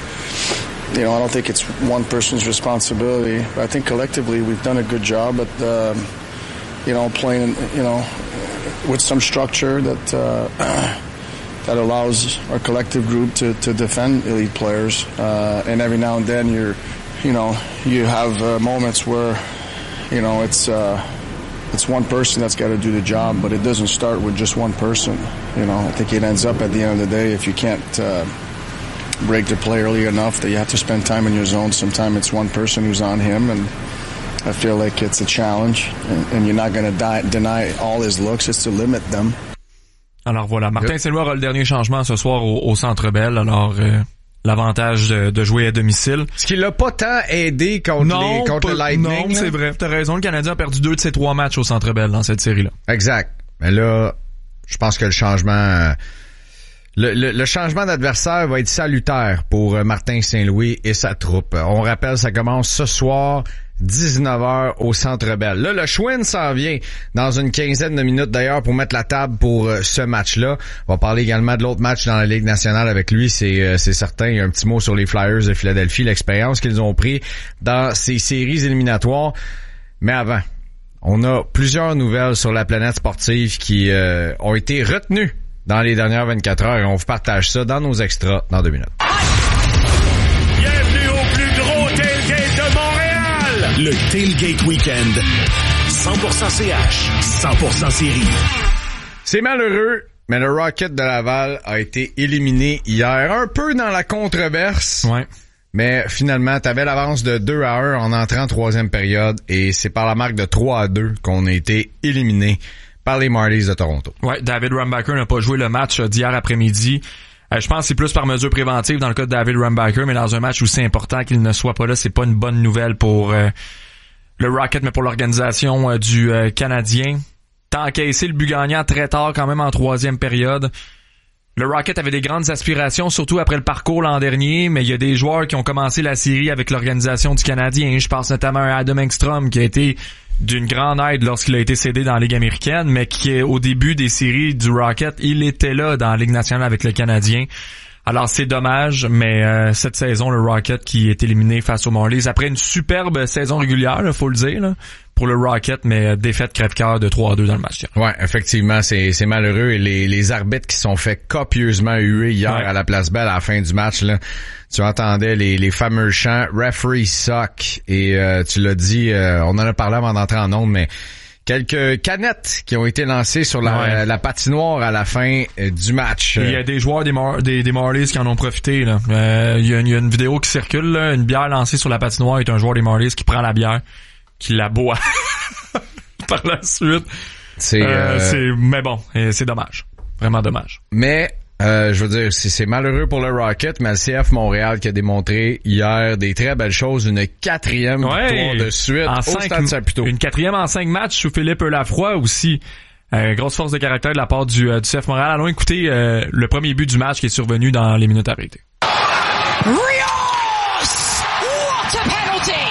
E: you know, I don't think it's one person's responsibility, but I think collectively we've done a good job at, uh, you know, playing, you know, with some structure that, uh, that allows our collective group to, to defend elite players. Uh, and every now and then you're, you know, you have uh, moments where, you know, it's, uh, it's one person that's got to do the job, but it doesn't start with just one person. You know, I think it ends up at the end of the day, if you can't, uh, break the play early enough that you have to spend time in your zone, sometimes it's one person who's on him, and, I feel like it's a challenge, and, and you're not going to deny all his looks just to limit them.
C: Alors voilà, Martin Saint-Louis aura le dernier changement ce soir au, au Centre Bell. Alors euh, l'avantage de, de jouer à domicile.
B: Ce qui l'a pas tant aidé contre,
C: non,
B: les, contre
C: pas,
B: le Lightning.
C: Non, c'est vrai. T'as raison. Le Canadien a perdu deux de ses trois matchs au Centre Bell dans cette série-là.
B: Exact. Mais là, je pense que le changement... Euh, Le, le, le changement d'adversaire va être salutaire pour Martin Saint-Louis et sa troupe. On rappelle, ça commence ce soir, dix-neuf heures au Centre Bell. Là, le Schwinn s'en vient dans une quinzaine de minutes d'ailleurs pour mettre la table pour ce match-là. On va parler également de l'autre match dans la Ligue nationale avec lui, c'est, c'est certain. Il y a un petit mot sur les Flyers de Philadelphie, l'expérience qu'ils ont pris dans ces séries éliminatoires. Mais avant, on a plusieurs nouvelles sur la planète sportive qui euh, ont été retenues dans les dernières vingt-quatre heures et on vous partage ça dans nos extras dans deux minutes.
D: Bienvenue au plus gros tailgate de Montréal! Le Tailgate Weekend. cent pour cent C H, cent pour cent série.
B: C'est malheureux, mais le Rocket de Laval a été éliminé hier, un peu dans la controverse.
C: Ouais.
B: Mais finalement, t'avais l'avance de deux à un en entrant en troisième période et c'est par la marque de trois à deux qu'on a été éliminé par les Marlies de Toronto.
C: Ouais, David Rumbacher n'a pas joué le match d'hier après-midi. Euh, je pense que c'est plus par mesure préventive dans le cas de David Rumbacher, mais dans un match où c'est important qu'il ne soit pas là, c'est pas une bonne nouvelle pour euh, le Rocket, mais pour l'organisation euh, du euh, Canadien. T'as encaissé le but gagnant très tard quand même en troisième période. Le Rocket avait des grandes aspirations, surtout après le parcours l'an dernier, mais il y a des joueurs qui ont commencé la série avec l'organisation du Canadien. Je pense notamment à Adam Engstrom qui a été d'une grande aide lorsqu'il a été cédé dans la Ligue américaine, mais qui, au début des séries du Rocket, il était là dans la Ligue nationale avec le Canadien. Alors c'est dommage, mais euh, cette saison, le Rocket qui est éliminé face aux Marlies après une superbe saison régulière, là, faut le dire, là, pour le Rocket, mais défaite crève-cœur de trois à deux dans le match.
B: Ouais, effectivement, c'est c'est malheureux et les les arbitres qui sont fait copieusement huer hier ouais. à la Place Belle à la fin du match là. Tu entendais les les fameux chants referee suck et euh, tu l'as dit, euh, on en a parlé avant d'entrer en ondes, mais quelques canettes qui ont été lancées sur la, ouais. la patinoire à la fin euh, du match.
C: Il y a des joueurs des, Mar- des, des Marlies qui en ont profité. Là. Euh, il, y a, il y a une vidéo qui circule, là, une bière lancée sur la patinoire et un joueur des Marlies qui prend la bière, qui la boit par la suite.
B: C'est,
C: euh,
B: euh...
C: c'est mais bon, c'est dommage. Vraiment dommage.
B: Mais Euh, je veux dire, c'est, c'est malheureux pour le Rocket, mais le C F Montréal qui a démontré hier des très belles choses, une quatrième
C: ouais,
B: victoire de suite
C: en
B: au
C: cinq,
B: Stade Saputo.
C: Une quatrième en cinq matchs sous Philippe Lafroy aussi. Euh, grosse force de caractère de la part du, euh, du C F Montréal. Allons écouter euh, le premier but du match qui est survenu dans les minutes arrêtées.
G: Rios! What a penalty!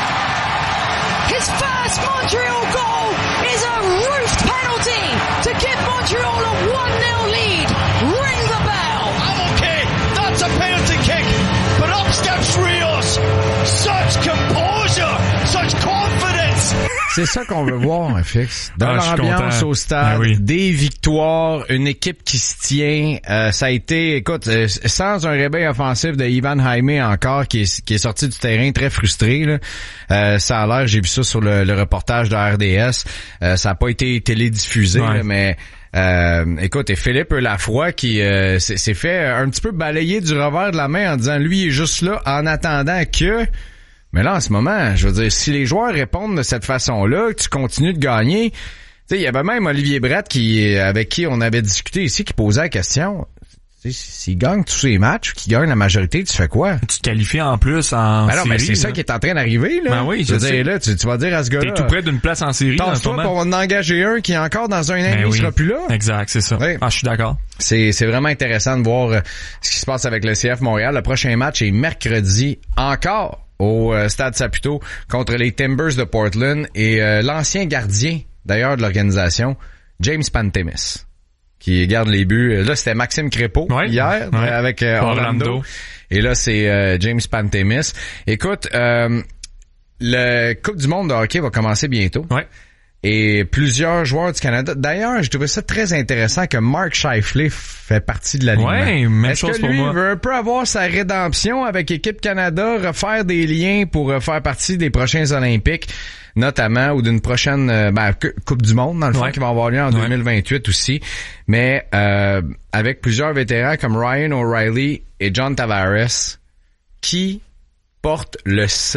G: His first Montreal goal is a roofed penalty to give Montreal a one nil lead. Ring the bell!
F: I'm okay. That's a penalty kick. But up steps Rios. Such composure, such confidence.
B: C'est ça qu'on veut voir, F X. Dans
C: ah,
B: l'ambiance au stade,
C: ben oui.
B: des victoires, une équipe qui se tient. Euh, ça a été, écoute, euh, sans un réveil offensif de Ivan Jaime encore, qui est, qui est sorti du terrain très frustré. Là. Euh, ça a l'air, j'ai vu ça sur le, le reportage de R D S. Euh, ça n'a pas été télédiffusé, ouais. là, mais... Euh, écoute, et Philippe Lafroy qui euh, s'est, s'est fait un petit peu balayer du revers de la main en disant lui il est juste là en attendant que... Mais là, en ce moment, je veux dire, si les joueurs répondent de cette façon-là, que tu continues de gagner... Tu sais, il y avait même Olivier Brett qui, avec qui on avait discuté ici, qui posait la question... S'il gagne tous ses matchs, qu'il gagne la majorité, tu fais quoi?
C: Tu te qualifies en plus en
B: ben non,
C: série.
B: Mais c'est là. Ça qui est en train d'arriver, là.
C: Ben oui, je,
B: je veux
C: sais.
B: dire, là, tu, tu vas dire à ce gars-là.
C: T'es tout près d'une place en série.
B: Pense-toi pour en engager un qui est encore dans un an et demi,
C: oui.
B: il sera plus là.
C: Exact, c'est ça. Oui. Ah, je suis d'accord.
B: C'est, c'est vraiment intéressant de voir euh, ce qui se passe avec le C F Montréal. Le prochain match est mercredi encore au euh, Stade Saputo contre les Timbers de Portland et euh, l'ancien gardien, d'ailleurs, de l'organisation, James Pantemis, qui garde les buts. Là, c'était Maxime Crépeau
C: ouais,
B: hier
C: ouais.
B: avec euh, Orlando. Orlando. Et là, c'est euh, James Pantemis. Écoute, euh, le Coupe du monde de hockey va commencer bientôt.
C: Ouais.
B: Et plusieurs joueurs du Canada. D'ailleurs, je trouvais ça très intéressant que Mark Scheifele fait partie de la Ligue.
C: Ouais, même
B: Est-ce
C: chose
B: que
C: pour
B: lui
C: moi.
B: veut un peu avoir sa rédemption avec Équipe Canada, refaire des liens pour faire partie des prochains Olympiques, notamment, ou d'une prochaine euh, ben, Coupe du monde, dans le fond,
C: ouais.
B: qui va avoir lieu en ouais. deux mille vingt-huit aussi. Mais euh, avec plusieurs vétérans comme Ryan O'Reilly et John Tavares, qui portent le C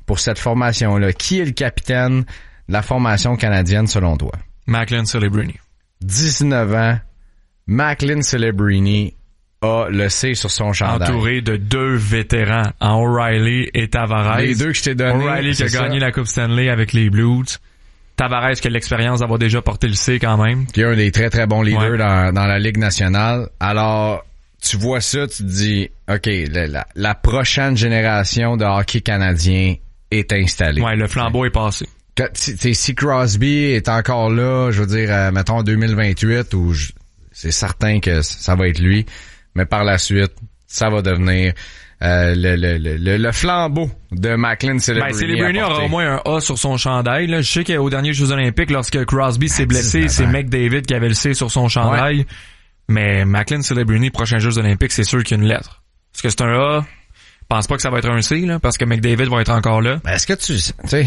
B: pour cette formation-là? Qui est le capitaine de la formation canadienne selon toi?
C: Macklin Celebrini.
B: dix-neuf ans, Macklin Celebrini a le C sur son chandail.
C: Entouré de deux vétérans, en O'Reilly et Tavares.
B: Les deux que je t'ai donnés.
C: O'Reilly qui a
B: c'est
C: gagné
B: ça.
C: la Coupe Stanley avec les Blues. Tavares qui a l'expérience d'avoir déjà porté le C quand même.
B: Qui est un des très très bons leaders
C: Ouais.
B: dans, dans la Ligue nationale. Alors, tu vois ça, tu te dis, OK, la, la, la prochaine génération de hockey canadien est installée.
C: Ouais, le flambeau est passé.
B: Que- tu sais, si Crosby est encore là, je veux dire, euh, mettons en deux mille vingt-huit, où je- c'est certain que ça va être lui, mais par la suite, ça va devenir euh, le, le, le, le flambeau de Macklin Celebrini.
C: Ben, Celebrini
B: à
C: aura
B: porter.
C: au moins un A sur son chandail. Là. Je sais qu'aux derniers Jeux Olympiques, lorsque Crosby s'est blessé,
B: dix-neuf
C: c'est
B: ans.
C: McDavid qui avait le C sur son chandail. Mais Macklin Celebrini, prochains Jeux Olympiques, c'est sûr qu'il y a une lettre. Est-ce que c'est un A? Je pense pas que ça va être un C, là, parce que McDavid va être encore là.
B: Ben, est-ce que tu, tu sais,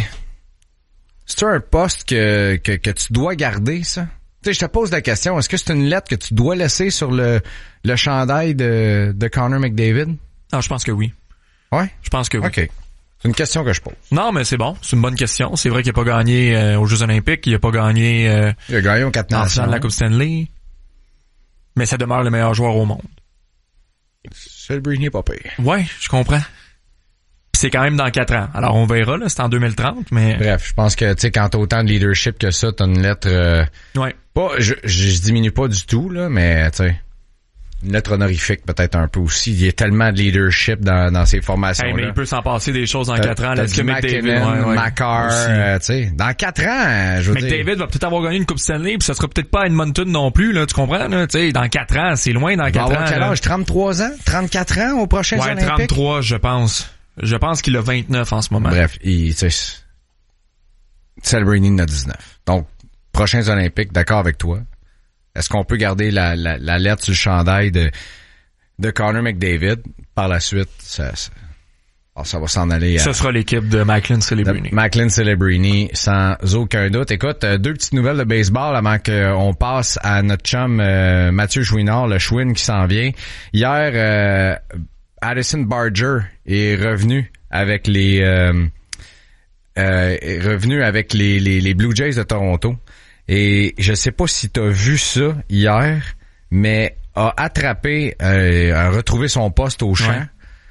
B: c'est un poste que, que, que tu dois garder, ça? Tu sais, je te pose la question, est-ce que c'est une lettre que tu dois laisser sur le, le chandail de, de Connor McDavid?
C: Ah, je pense que oui.
B: Ouais?
C: Je pense que oui.
B: OK. C'est une question que je pose.
C: Non, mais c'est bon. C'est une bonne question. C'est vrai qu'il a pas gagné euh, aux Jeux Olympiques. Il a pas gagné euh,
B: Il a gagné aux quatre
C: en
B: nations.
C: finale de la Coupe Stanley. Mais ça demeure le meilleur joueur au monde.
B: Celebrini est pas pire.
C: Ouais, je comprends. Puis c'est quand même dans quatre ans. Alors on verra, là. C'est en deux mille trente, mais...
B: Bref, je pense que, tu sais, quand t'as autant de leadership que ça, t'as une lettre, euh,
C: Ouais.
B: pas, je, je, je diminue pas du tout, là, mais, tu sais, une lettre honorifique peut-être un peu aussi. Il y a tellement de leadership dans, dans ces formations-là.
C: Hey, mais il peut s'en passer des choses en
B: T'as-
C: quatre ans.
B: t'as
C: Là,
B: du
C: que McDavid,
B: McKinnon,
C: ouais, ouais,
B: Makar,
C: aussi.
B: euh, tu sais, dans quatre ans, je veux dire.
C: McDavid va peut-être avoir gagné une Coupe Stanley, puis ça sera peut-être pas à Edmonton non plus, là, tu comprends, là, tu sais, dans quatre ans, c'est loin dans
B: Il va
C: quatre
B: avoir
C: ans.
B: quel
C: là.
B: âge? trente-trois ans? trente-quatre ans aux prochains
C: Ouais,
B: Olympiques?
C: trente-trois, je pense. Je pense qu'il a vingt-neuf en ce moment.
B: Bref, il, tu sais, Celebrini en a dix-neuf. Donc, prochains Olympiques, d'accord avec toi. Est-ce qu'on peut garder la, la, la lettre sur le chandail de, de Connor McDavid? Par la suite, ça, ça, oh, ça va s'en aller à...
C: Ce sera l'équipe de Macklin Celebrini.
B: de Macklin Celebrini, sans aucun doute. Écoute, euh, deux petites nouvelles de baseball avant qu'on passe à notre chum euh, Mathieu Chouinard, le Chouin qui s'en vient. Hier, euh, Addison Barger est revenu avec les euh, euh, est revenu avec les, les, les Blue Jays de Toronto. Et je sais pas si t'as vu ça hier, mais a attrapé, euh, a retrouvé son poste au champ.
C: Ouais.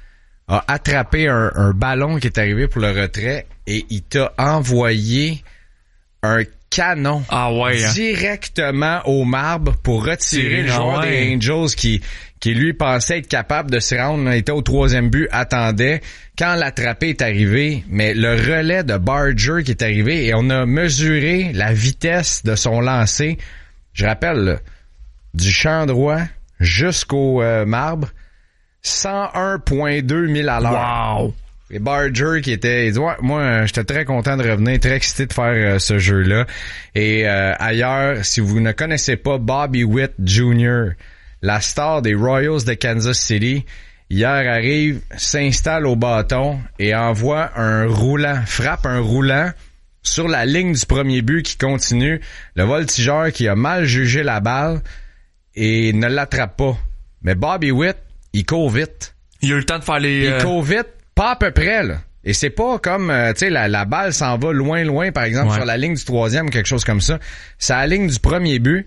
B: A attrapé un, un ballon qui est arrivé pour le retrait et il t'a envoyé un canon
C: Ah ouais, hein.
B: directement au marbre pour retirer
C: Tirer,
B: le joueur
C: ah ouais.
B: des Angels qui qui lui pensait être capable de se rendre, là, était au troisième but, attendait. Quand l'attrapé est arrivé, mais le relais de Barger qui est arrivé et on a mesuré la vitesse de son lancer. Je rappelle, là, du champ droit jusqu'au euh, marbre, cent un virgule deux mille à l'heure.
C: Wow!
B: Et Barger qui était, il dit, ouais, moi, euh, j'étais très content de revenir, très excité de faire euh, ce jeu-là. Et euh, ailleurs, si vous ne connaissez pas Bobby Witt junior, la star des Royals de Kansas City, hier arrive, s'installe au bâton et envoie un roulant, frappe un roulant sur la ligne du premier but qui continue. Le voltigeur qui a mal jugé la balle et ne l'attrape pas. Mais Bobby Witt, il court vite.
C: Il a eu le temps de faire les...
B: Il
C: euh,
B: court vite, pas à peu près, là. Et c'est pas comme, euh, tu sais, la, la balle s'en va loin, loin, par exemple,
C: Ouais.
B: sur la ligne du troisième, quelque chose comme ça. C'est à la ligne du premier but.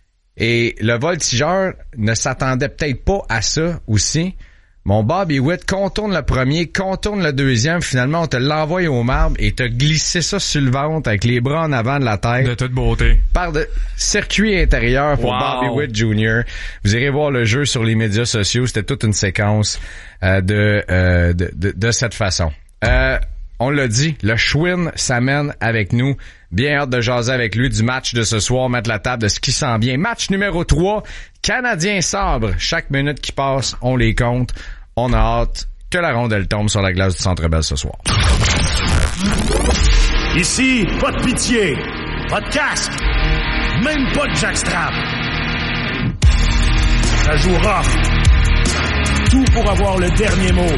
B: Et le voltigeur ne s'attendait peut-être pas à ça aussi. Mon Bobby Witt contourne le premier, contourne le deuxième. Finalement, on te l'envoie au marbre et t'as glissé ça sur le ventre avec les bras en avant de la tête.
C: de toute beauté.
B: Par de circuit intérieur pour
C: Wow.
B: Bobby Witt junior Vous irez voir le jeu sur les médias sociaux. C'était toute une séquence euh, de, euh, de, de de cette façon. Euh, on l'a dit, le Chouin s'amène avec nous. Bien hâte de jaser avec lui du match de ce soir, mettre la table de ce qui s'en vient. Match numéro trois, Canadien sabre. Chaque minute qui passe, on les compte. On a hâte que la rondelle tombe sur la glace du Centre Bell ce soir.
D: Ici, pas de pitié, pas de casque, même pas de jackstrap. Ça joue rough. Tout pour avoir le dernier mot.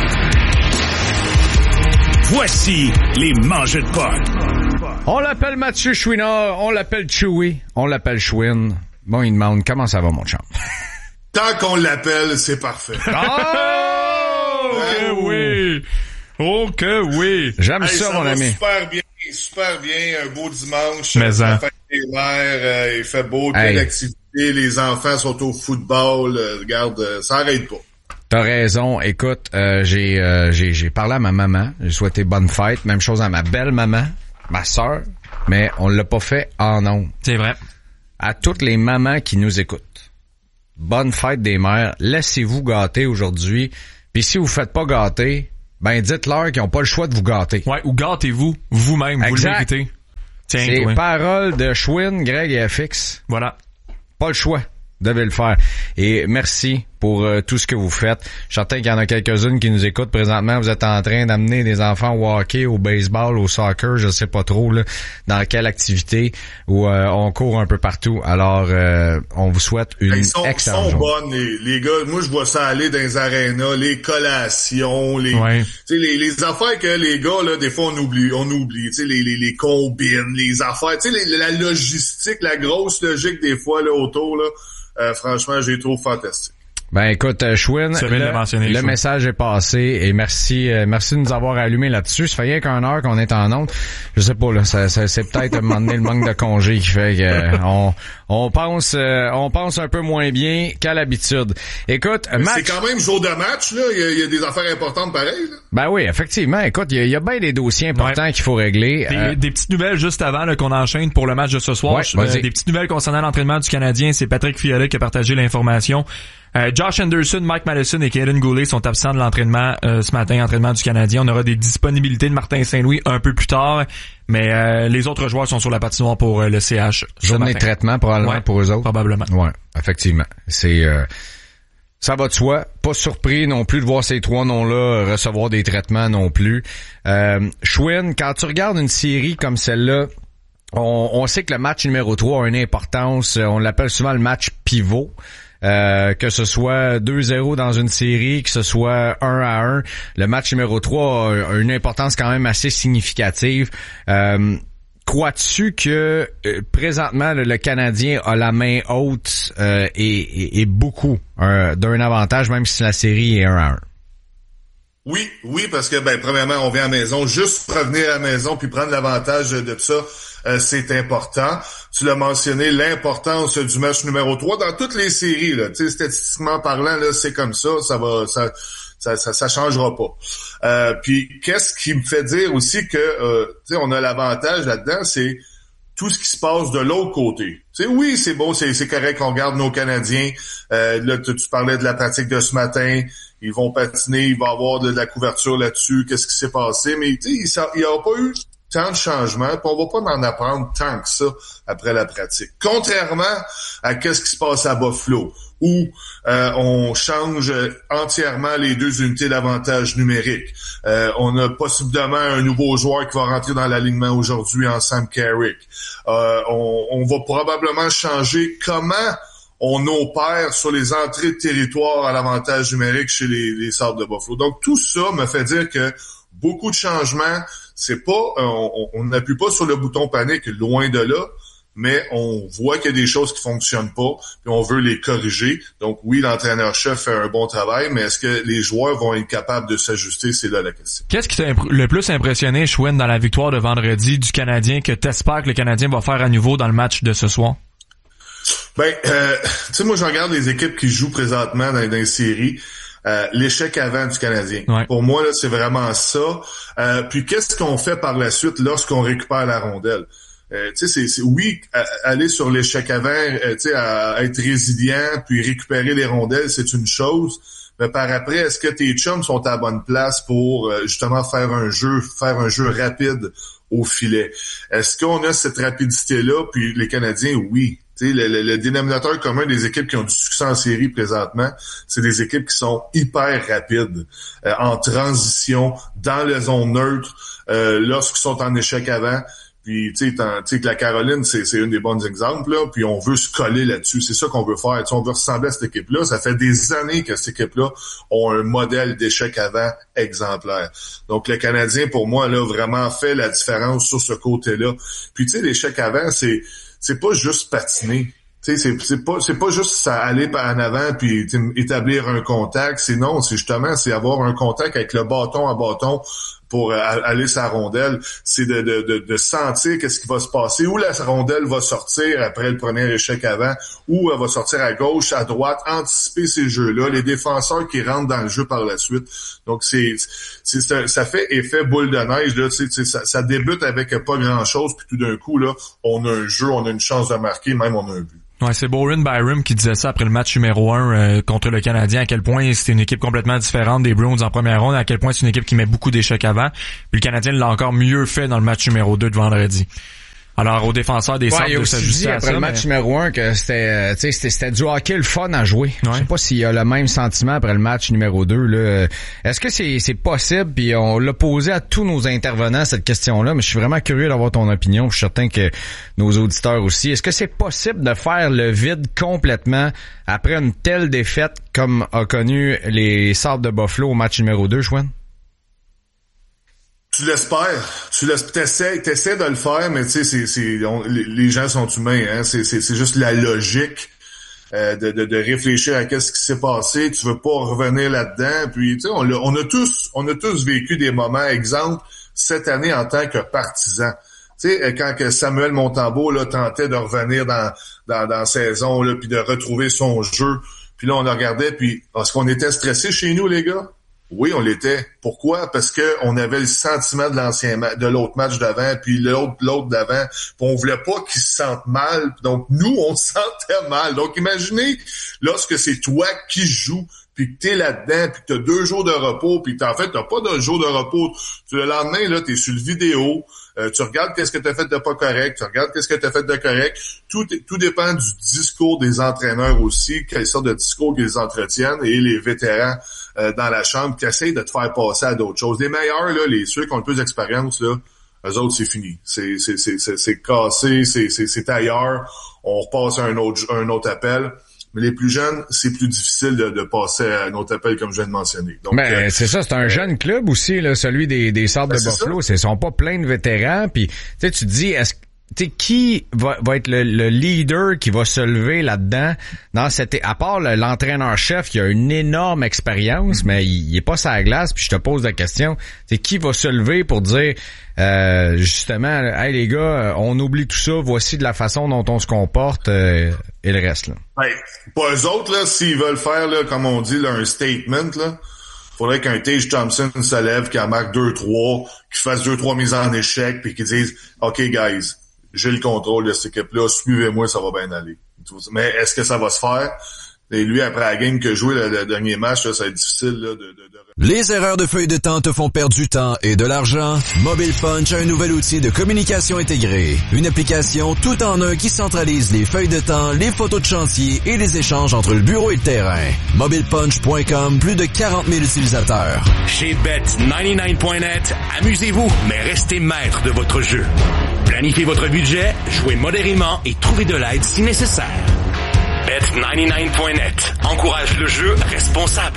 D: Voici les mangeux de potes.
B: On l'appelle Mathieu Chouinard, on l'appelle Chewy, on l'appelle Chouin. Bon, il demande comment ça va, mon chum.
H: Tant qu'on l'appelle, c'est parfait.
C: Oh! Que oui! Oh que oui!
B: J'aime
H: Hey,
B: ça,
H: ça
B: mon
H: va
B: ami.
H: super bien, super bien. Un beau dimanche.
C: Mais
H: la
C: en.
H: fête des mères, euh, il fait beau, plein
B: Hey.
H: d'activités. Les enfants sont au football. Euh, regarde, euh, ça arrête pas.
B: T'as raison. Écoute, euh, j'ai, euh, j'ai j'ai parlé à ma maman. J'ai souhaité bonne fête. Même chose à ma belle maman, ma sœur. Mais on l'a pas fait en ondes.
C: C'est vrai.
B: À toutes les mamans qui nous écoutent, bonne fête des mères. Laissez-vous gâter aujourd'hui. Puis si vous faites pas gâter, ben dites-leur qu'ils ont pas le choix de vous gâter.
C: Ouais, ou gâtez-vous vous-même, vous le
B: Exact.
C: méritez. Tiens,
B: C'est
C: toi.
B: paroles de Schwinn, Greg et F X.
C: Voilà.
B: Pas le choix. Vous devez le faire. Et merci pour euh, tout ce que vous faites. Je suis certain qu'il y en a quelques-unes qui nous écoutent présentement. Vous êtes en train d'amener des enfants au hockey, au baseball, au soccer, je sais pas trop là, dans quelle activité où euh, on court un peu partout. Alors, euh, on vous souhaite une
H: Ils sont,
B: excellente
H: sont
B: journée.
H: bonnes, les, les gars. Moi, je vois ça aller dans les arénas, les collations, les,
C: Ouais.
H: tu sais, les, les affaires que les gars, là, des fois, on oublie, on oublie, tu sais, les, les, les combines, les affaires, tu sais, les- la logistique, la grosse logique, des fois, là, autour, là, euh, franchement, j'ai trouvé fantastique.
B: Ben écoute, euh, Schwinn,
C: C'est bien de
B: le,
C: le mentionner,
B: le
C: Schwinn.
B: message est passé et merci euh, merci de nous avoir allumé là-dessus. Ça fait rien qu'une heure qu'on est en onde. Je sais pas là, ça, ça- c'est peut-être à un moment donné le manque de congé qui fait que euh, on on pense euh, on pense un peu moins bien qu'à l'habitude. Écoute,
H: C'est
B: match.
H: quand même jour de match, là. Il y a, il y a des affaires importantes pareilles, là.
B: Ben oui, effectivement. Écoute, il y, a- il y a bien des dossiers importants
C: Ouais.
B: qu'il faut régler.
C: Des,
B: Euh,
C: des petites nouvelles juste avant là, qu'on enchaîne pour le match de ce soir.
B: Ouais,
C: Je-
B: vas-y.
C: euh, des petites nouvelles concernant l'entraînement du Canadien. C'est Patrick Fialet qui a partagé l'information. Euh, Josh Anderson, Mike Madison et Kaden Goulet sont absents de l'entraînement euh, ce matin, entraînement du Canadien. On aura des disponibilités de Martin Saint-Louis un peu plus tard, mais euh, les autres joueurs sont sur la patinoire pour euh, le C H. ce
B: journée de
C: matin.
B: traitement probablement
C: Ouais,
B: pour eux autres.
C: probablement.
B: Ouais, effectivement. C'est euh, ça va de soi. Pas surpris non plus de voir ces trois noms-là recevoir des traitements non plus. Euh, Schwinn, quand tu regardes une série comme celle-là, on, on sait que le match numéro trois a une importance. On l'appelle souvent le match pivot. Euh, que ce soit deux zéro dans une série, que ce soit un à un, le match numéro trois a, a une importance quand même assez significative. Euh, crois-tu que euh, présentement le, le Canadien a la main haute euh, et, et, et beaucoup euh, d'un avantage, même si la série est un à un?
H: Oui, oui, parce que, ben, premièrement, on vient à la maison. Juste revenir à la maison puis prendre l'avantage de tout ça, euh, c'est important. Tu l'as mentionné, l'importance du match numéro trois dans toutes les séries, là. Tu sais, statistiquement parlant, là, c'est comme ça. Ça va, ça, ça, ça, ça changera pas. Euh, puis, qu'est-ce qui me fait dire aussi que, euh, tu sais, on a l'avantage là-dedans, c'est tout ce qui se passe de l'autre côté. Tu sais, oui, c'est bon, c'est, c'est correct qu'on regarde nos Canadiens. Euh, là, tu, tu parlais de la pratique de ce matin. Ils vont patiner, il va y avoir de, de la couverture là-dessus, qu'est-ce qui s'est passé. Mais tu sais, il n'y a pas eu tant de changements, puis on va pas en apprendre tant que ça après la pratique. Contrairement à qu'est-ce qui se passe à Buffalo, où euh, on change entièrement les deux unités d'avantage numérique. Euh, on a possiblement un nouveau joueur qui va rentrer dans l'alignement aujourd'hui en Sam Carrick. Euh, on, on va probablement changer comment on opère sur les entrées de territoire à l'avantage numérique chez les, les Sabres de Buffalo. Donc, tout ça me fait dire que beaucoup de changements, c'est pas, on, on n'appuie pas sur le bouton panique, loin de là, mais on voit qu'il y a des choses qui fonctionnent pas, puis on veut les corriger. Donc, oui, l'entraîneur-chef fait un bon travail, mais est-ce que les joueurs vont être capables de s'ajuster? C'est là la question.
C: Qu'est-ce qui t'a impr- le plus impressionné, Schwinn, dans la victoire de vendredi du Canadien que t'espères que le Canadien va faire à nouveau dans le match de ce soir?
H: Ben, euh, tu sais, moi, je regarde les équipes qui jouent présentement dans, dans les séries. Euh, l'échec avant du Canadien.
C: Ouais.
H: Pour moi, là, c'est vraiment ça. Euh, puis, qu'est-ce qu'on fait par la suite lorsqu'on récupère la rondelle? Euh, tu sais, c'est, c'est oui, à, aller sur l'échec avant, euh, tu sais, à, à être résilient, puis récupérer les rondelles, c'est une chose. Mais par après, est-ce que tes chums sont à la bonne place pour euh, justement faire un jeu, faire un jeu rapide au filet? Est-ce qu'on a cette rapidité-là? Puis les Canadiens, oui. Tu sais, le, le, le dénominateur commun des équipes qui ont du succès en série présentement, c'est des équipes qui sont hyper rapides, euh, en transition, dans la zone neutre, euh, lorsqu'ils sont en échec avant. Puis, tu sais, tu sais que la Caroline, c'est, c'est un des bons exemples, là, puis on veut se coller là-dessus. C'est ça qu'on veut faire. Tu sais, on veut ressembler à cette équipe-là. Ça fait des années que cette équipe-là ont un modèle d'échec avant exemplaire. Donc, le Canadien, pour moi, là, vraiment fait la différence sur ce côté-là. Puis, tu sais, l'échec avant, c'est c'est pas juste patiner. Tu sais, c'est, c'est pas, c'est pas juste ça, aller en avant puis établir un contact. C'est non, c'est justement, c'est avoir un contact avec le bâton à bâton pour euh, aller sa rondelle. C'est de, de, de, de sentir qu'est-ce qui va se passer, où la rondelle va sortir après le premier échec avant, où elle va sortir à gauche, à droite, anticiper ces jeux-là, les défenseurs qui rentrent dans le jeu par la suite. Donc, c'est, c'est, c'est ça fait effet boule de neige, là, tu sais, ça, ça débute avec pas grand-chose, puis tout d'un coup, là, on a un jeu, on a une chance de marquer, même on a un but.
C: Ouais, c'est Bowen Byram qui disait ça après le match numéro un euh, contre le Canadien, à quel point c'était une équipe complètement différente des Bruins en première ronde, à quel point c'est une équipe qui met beaucoup d'échecs avant. Puis le Canadien l'a encore mieux fait dans le match numéro deux de vendredi. Alors, aux défenseurs des centres
B: ouais,
C: de s'ajuster à
B: après
C: ça.
B: le match
C: mais...
B: numéro un que c'était, tu sais, c'était, c'était du hockey le fun à jouer.
C: Ouais.
B: Je sais pas s'il y a le même sentiment après le match numéro deux, là. Est-ce que c'est, c'est possible? Puis on l'a posé à tous nos intervenants, cette question-là, mais je suis vraiment curieux d'avoir ton opinion. Je suis certain que nos auditeurs aussi. Est-ce que c'est possible de faire le vide complètement après une telle défaite comme a connu les Sabres de Buffalo au match numéro deux, Chouin?
H: Tu l'espères, tu l'espères, t'essaies, t'essaies de le faire, mais tu sais, c'est, c'est, on, les, les gens sont humains, hein, c'est, c'est, c'est juste la logique euh, de, de, de réfléchir à qu'est-ce qui s'est passé. Tu veux pas revenir là-dedans, puis tu sais, on, l'a, on a tous, on a tous vécu des moments, exemple cette année en tant que partisan. Tu sais, quand que Samuel Montembeault là tentait de revenir dans dans, dans la saison là, puis de retrouver son jeu, puis là on le regardait, puis est-ce qu'on était stressé chez nous les gars? Oui, on l'était. Pourquoi? Parce que on avait le sentiment de l'ancien ma- de l'autre match d'avant, puis l'autre l'autre d'avant, puis on voulait pas qu'ils se sentent mal. Donc nous, on se sentait mal. Donc imaginez lorsque c'est toi qui joues, puis que t'es là-dedans, puis que t'as deux jours de repos, puis en fait t'as pas de jour de repos. Tu, le lendemain là, t'es sur le vidéo. Euh, tu regardes qu'est-ce que tu as fait de pas correct, tu regardes qu'est-ce que tu as fait de correct. Tout tout dépend du discours des entraîneurs aussi, quelle sorte de discours qu'ils entretiennent, et les vétérans euh, dans la chambre qui essayent de te faire passer à d'autres choses. Les meilleurs, là, les ceux qui ont le plus d'expérience, là, eux autres, c'est fini. C'est c'est c'est c'est, c'est cassé, c'est c'est c'est ailleurs. On repasse à un autre un autre appel. Mais les plus jeunes, c'est plus difficile de, de passer à un autre appel comme je viens de mentionner. Donc,
B: ben,
H: euh,
B: c'est ça, c'est un euh, jeune club aussi, là, celui des, des Sabres ben, de Buffalo. Ils sont pas plein de vétérans. Puis, tu sais, tu te dis, est-ce tu sais, qui va, va être le, le leader qui va se lever là-dedans dans cette, à part le, l'entraîneur-chef qui a une énorme expérience, mm-hmm. mais il, il est pas sur la glace, puis je te pose la question, c'est qui va se lever pour dire, euh, justement, hey les gars, on oublie tout ça, voici de la façon dont on se comporte, euh, et le reste, là.
H: Ben, pas eux autres, là, s'ils veulent faire, là, comme on dit, là, un statement, là, faudrait qu'un Tage Thompson se lève, qu'il en marque deux trois, qu'il fasse deux trois mises en échec, puis qu'il dise, OK, guys, j'ai le contrôle de cette équipe-là, suivez-moi, ça va bien aller. Mais est-ce que ça va se faire? Et lui, après la game que joué le, le dernier match, là, ça va être difficile là, de, de, de...
I: Les erreurs de feuille de temps te font perdre du temps et de l'argent? Mobile Punch a un nouvel outil de communication intégrée. Une application tout en un qui centralise les feuilles de temps, les photos de chantier et les échanges entre le bureau et le terrain. mobile punch point com, plus de quarante mille utilisateurs.
D: Chez Bet quatre-vingt-dix-neuf point net, amusez-vous, mais restez maître de votre jeu. Planifiez votre budget, jouez modérément et trouvez de l'aide si nécessaire. Bet quatre-vingt-dix-neuf point net encourage le jeu responsable.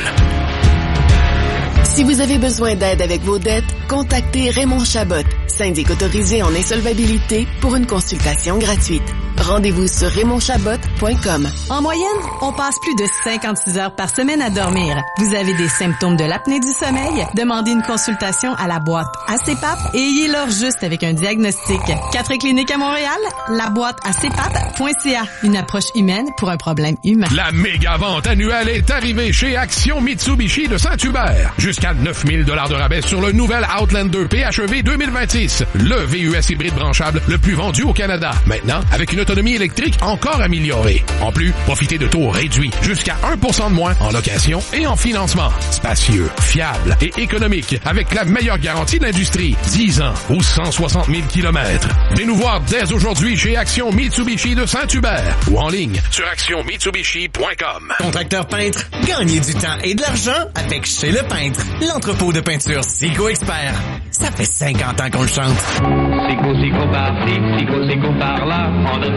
J: Si vous avez besoin d'aide avec vos dettes, contactez Raymond Chabot, syndic autorisé en insolvabilité, pour une consultation gratuite. Rendez-vous sur raymond chabot point com.
K: En moyenne, on passe plus de cinquante-six heures par semaine à dormir. Vous avez des symptômes de l'apnée du sommeil? Demandez une consultation à la boîte A C P A P et ayez-leur juste avec un diagnostic. Quatre cliniques à Montréal, la boîte A C P A P point C A. Une approche humaine pour un problème humain.
L: La méga vente annuelle est arrivée chez Action Mitsubishi de Saint-Hubert. Jusqu'à neuf mille dollars de rabais sur le nouvel Outlander P H E V deux mille vingt-six. Le V U S hybride branchable le plus vendu au Canada. Maintenant, avec une autonomie électrique encore améliorée. En plus, profitez de taux réduits, jusqu'à un pour cent de moins en location et en financement. Spacieux, fiable et économique, avec la meilleure garantie de l'industrie. dix ans ou cent soixante mille kilomètres. Venez nous voir dès aujourd'hui chez Action Mitsubishi de Saint-Hubert ou en ligne sur action mitsubishi point com.
M: Contracteur peintre, gagnez du temps et de l'argent avec Chez Le Peintre, l'entrepôt de peinture Sico Expert. Ça fait cinquante ans qu'on le chante.
N: Sico, Sico par-ci, Sico, Sico par-là, on a tout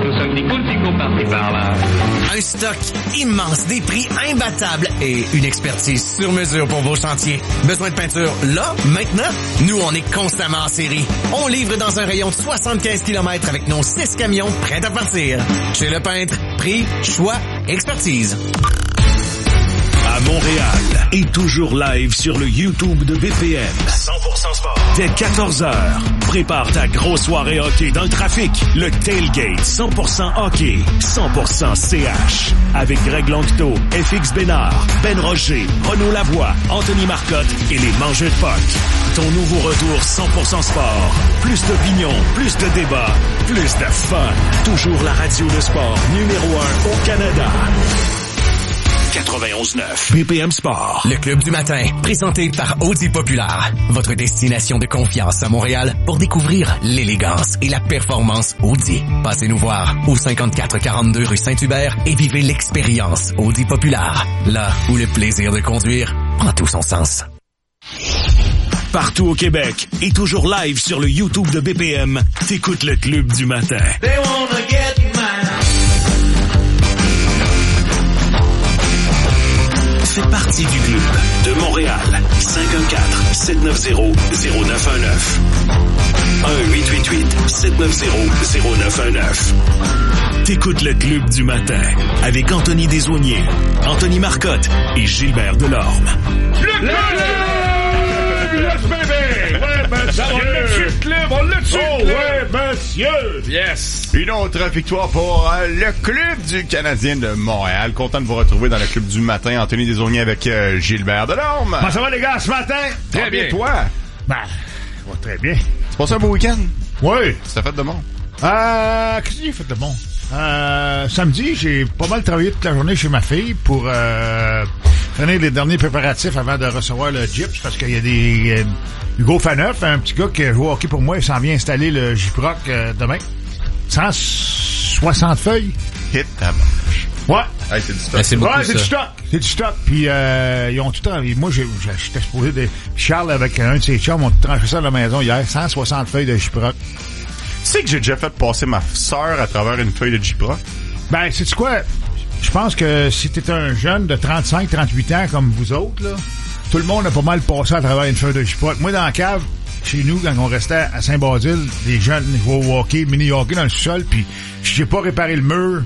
N: nous sommes dit Coulpico parti par là.
M: Un stock immense, des prix imbattables et une expertise sur mesure pour vos chantiers. Besoin de peinture là, maintenant? Nous, on est constamment en série. On livre dans un rayon de soixante-quinze kilomètres avec nos six camions prêts à partir. Chez Le Peintre, prix, choix, expertise.
D: À Montréal et toujours live sur le YouTube de B P M. cent pour cent sport. Dès quatorze heures, prépare ta grosse soirée hockey dans le trafic. Le Tailgate cent pour cent hockey, cent pour cent C H. Avec Greg Longto, F X Bénard, Ben Roger, Renaud Lavoie, Anthony Marcotte et les Mangeux de Puck. Ton nouveau retour cent pour cent sport. Plus d'opinion, plus de débats, plus de fun. Toujours la radio de sport numéro un au Canada. quatre-vingt-onze neuf B P M Sport.
M: Le Club du matin, présenté par Audi Populaire. Votre destination de confiance à Montréal pour découvrir l'élégance et la performance Audi. Passez nous voir au cinquante-quatre quarante-deux rue Saint-Hubert et vivez l'expérience Audi Populaire. Là où le plaisir de conduire prend tout son sens.
D: Partout au Québec et toujours live sur le YouTube de B P M, t'écoutes le Club du matin.
G: They wanna get mine.
D: Fais partie du club de Montréal. cinq un quatre, sept neuf zéro, zéro neuf un neuf. un huit huit huit, sept neuf zéro, zéro neuf un neuf. T'écoutes le Club du matin avec Anthony Desaulniers, Anthony Marcotte et Gilbert Delorme.
L: Le club! Yes, baby! Ouais, monsieur! On l'a dessus, le club! On l'a dessus, oh, ouais, monsieur!
O: Yes! Une autre victoire pour euh, le club du Canadien de Montréal. Content de vous retrouver dans le club du matin. Anthony Desaulniers avec euh, Gilbert Delorme.
L: Comment ça va, les gars, ce matin?
O: Très ah, bien. Toi?
L: Ben, ça va très bien.
O: Tu passes un beau week-end?
L: Oui.
O: Ça fait de bon?
L: Euh, qu'est-ce que j'ai fait de bon? Euh, samedi, j'ai pas mal travaillé toute la journée chez ma fille pour euh, finir les derniers préparatifs avant de recevoir le Gyps parce qu'il y a des euh, Hugo Faneuf, un petit gars qui joue au hockey pour moi, il s'en vient installer le J-Proc euh, demain. cent soixante feuilles.
O: Hit ta marche.
L: Ouais.
O: Hey, c'est du stock.
B: Ben, c'est beaucoup,
L: ouais, c'est
B: ça.
L: du stock. C'est du stock. Puis euh, ils ont tout tranché. Moi, j'ai, j'étais supposé de... Charles, avec un de ses chums, ont tout tranché ça à la maison hier. cent soixante feuilles de J-Proc.
O: Tu sais que j'ai déjà fait passer ma sœur à travers une feuille de J-Proc?
L: Ben, sais-tu quoi? Je pense que si t'es un jeune de trente-cinq trente-huit ans comme vous autres, là, tout le monde a pas mal passé à travers une feuille de J-Proc. Moi, dans la cave, chez nous, quand on restait à Saint-Basile, des jeunes jouaient au hockey, mini-hockey dans le sous-sol, puis j'ai pas réparé le mur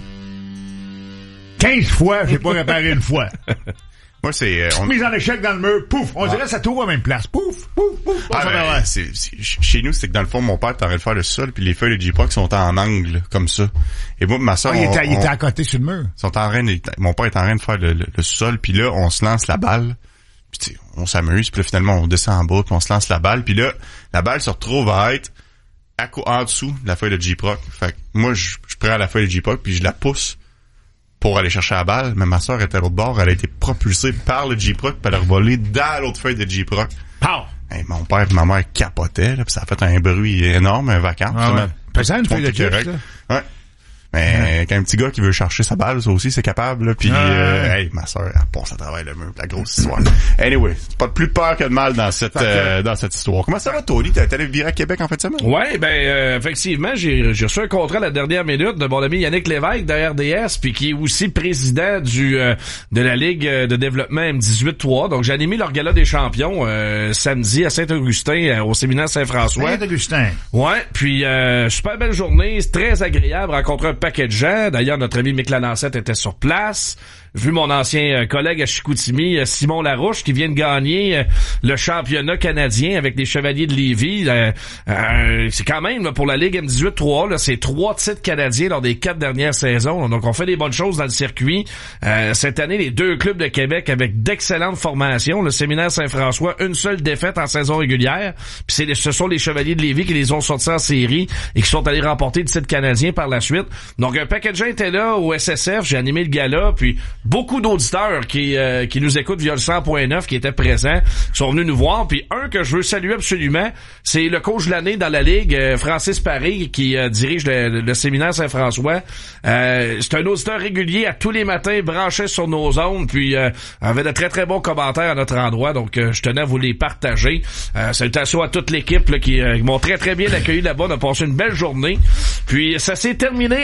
L: quinze fois, j'ai pas réparé une fois.
O: Moi, c'est... Euh, on...
L: Mise en échec dans le mur, pouf! On
O: ah.
L: dirait que ça tourne à la même place. Pouf! Pouf! Pouf!
O: Ah, ben, c'est, c'est, chez nous, c'est que dans le fond, mon père t'aurait de faire le sol, puis les feuilles de J-Proc sont en angle, comme ça. Et moi, ma soeur...
L: Ah, il, était,
O: on,
L: il était à côté sur le mur.
O: Sont en train de, mon père est en train de faire le, le, le sol, puis là, on se lance la balle. Puis tu sais, on s'amuse, puis là, finalement, on descend en bas, puis on se lance la balle. Puis là, la balle se retrouve à être à, en dessous de la feuille de J-Proc. Fait que moi, je, je prends la feuille de J-Proc, puis je la pousse pour aller chercher la balle, mais ma soeur était à l'autre bord, elle a été propulsée par le J-Proc, puis elle a revolé dans l'autre feuille de J-Proc.
L: Pow!
O: Hey, mon père et ma mère capotaient, là, puis ça a fait un bruit énorme, un vacances.
L: Ah ouais. Pesant une feuille de J-Proc,
O: ouais. Mais ouais. Quand un petit gars qui veut chercher sa balle, ça aussi, c'est capable, là, puis
L: ouais.
O: euh, hey, ma soeur, elle passe à travers le mur, la grosse histoire. Anyway, c'est pas de plus peur que de mal dans cette euh, dans cette histoire. Comment ça va, Tony? T'es allé virer à Québec en fin de semaine?
P: Ouais, ben euh, effectivement, j'ai, j'ai reçu un contrat à la dernière minute de mon ami Yannick Lévesque de R D S, puis qui est aussi président du euh, de la Ligue de développement M dix-huit trois. Donc j'ai animé leur gala des champions euh, samedi à Saint-Augustin, euh, au séminaire Saint-François.
L: Saint-Augustin.
P: Ouais, puis euh, super belle journée, très agréable, rencontrer un paquet de gens. D'ailleurs, notre ami Mick Lanancette était sur place. Vu mon ancien collègue à Chicoutimi, Simon Larouche, qui vient de gagner le championnat canadien avec les Chevaliers de Lévis. Euh, euh, c'est quand même, là, pour la Ligue M dix-huit trois, là, c'est trois titres canadiens lors des quatre dernières saisons. Donc, on fait des bonnes choses dans le circuit. Euh, cette année, les deux clubs de Québec avec d'excellentes formations. Le Séminaire Saint-François, une seule défaite en saison régulière. Puis c'est, ce sont les Chevaliers de Lévis qui les ont sortis en série et qui sont allés remporter le titre canadien par la suite. Donc, un paquet de gens étaient là au S S F. J'ai animé le gala, puis beaucoup d'auditeurs qui euh, qui nous écoutent via le cent point neuf, qui étaient présents, qui sont venus nous voir. Puis un que je veux saluer absolument, c'est le coach de l'année dans la Ligue, euh, Francis Paré, qui euh, dirige le, le séminaire Saint-François. Euh, c'est un auditeur régulier à tous les matins, branché sur nos ondes, puis euh, avait de très très bons commentaires à notre endroit. Donc euh, je tenais à vous les partager. Euh, salutations à toute l'équipe là, qui, euh, qui m'ont très très bien accueilli là-bas. On a passé une belle journée. Puis ça s'est terminé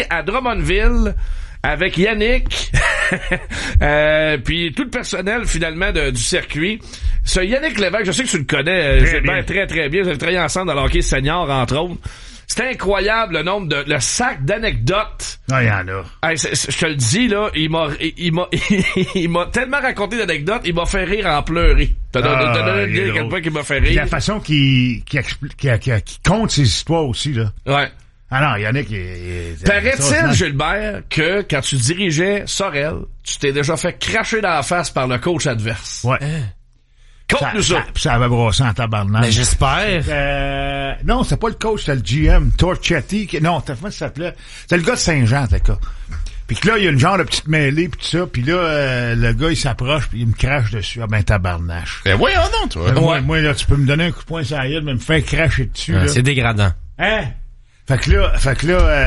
P: à Drummondville avec Yannick, euh, puis tout le personnel finalement de, du circuit. Ce Yannick Lévesque, je sais que tu le connais, très Gilbert, très très bien. Vous avez travaillé ensemble dans le hockey senior, entre autres. C'est incroyable le nombre de, le sac d'anecdotes.
Q: Ah, il y en a.
P: Hey, c'est, c'est, je te le dis, là, il m'a, il, il m'a, il m'a tellement raconté d'anecdotes, il m'a fait rire en pleurer. T'as donné,
Q: ah,
P: t'as donné une idée à quel point il m'a fait rire.
Q: La façon qu'il, qu'il, expl- qu'il, qu'il, qu'il compte ses histoires aussi, là.
P: Ouais.
Q: Ah non, Yannick, il, il,
P: paraît-il, Gilbert, que quand tu dirigeais Sorel, tu t'es déjà fait cracher dans la face par le coach adverse.
Q: Ouais.
P: Hein? Compte-nous ça.
Q: Ça, ça, ça avait brossé en tabarnak.
M: Mais j'espère.
Q: Euh, non, c'est pas le coach, c'était le G M, Torchetti. Qui, non, t'as comment ça s'appelait? C'était le gars de Saint-Jean, t'as cas. Puis que là, il y a une genre de petite mêlée pis tout ça. Puis là, euh, le gars, il s'approche puis il me crache dessus. Ah ben, tabarnache.
O: Ben voyons non, toi.
Q: Euh,
O: Ouais.
Q: moi, moi, là, tu peux me donner un coup de poing sur la gueule, mais me faire cracher dessus,
M: Ah,
Q: là.
M: c'est dégradant.
Q: Hein? Fait que là, fait que là, euh,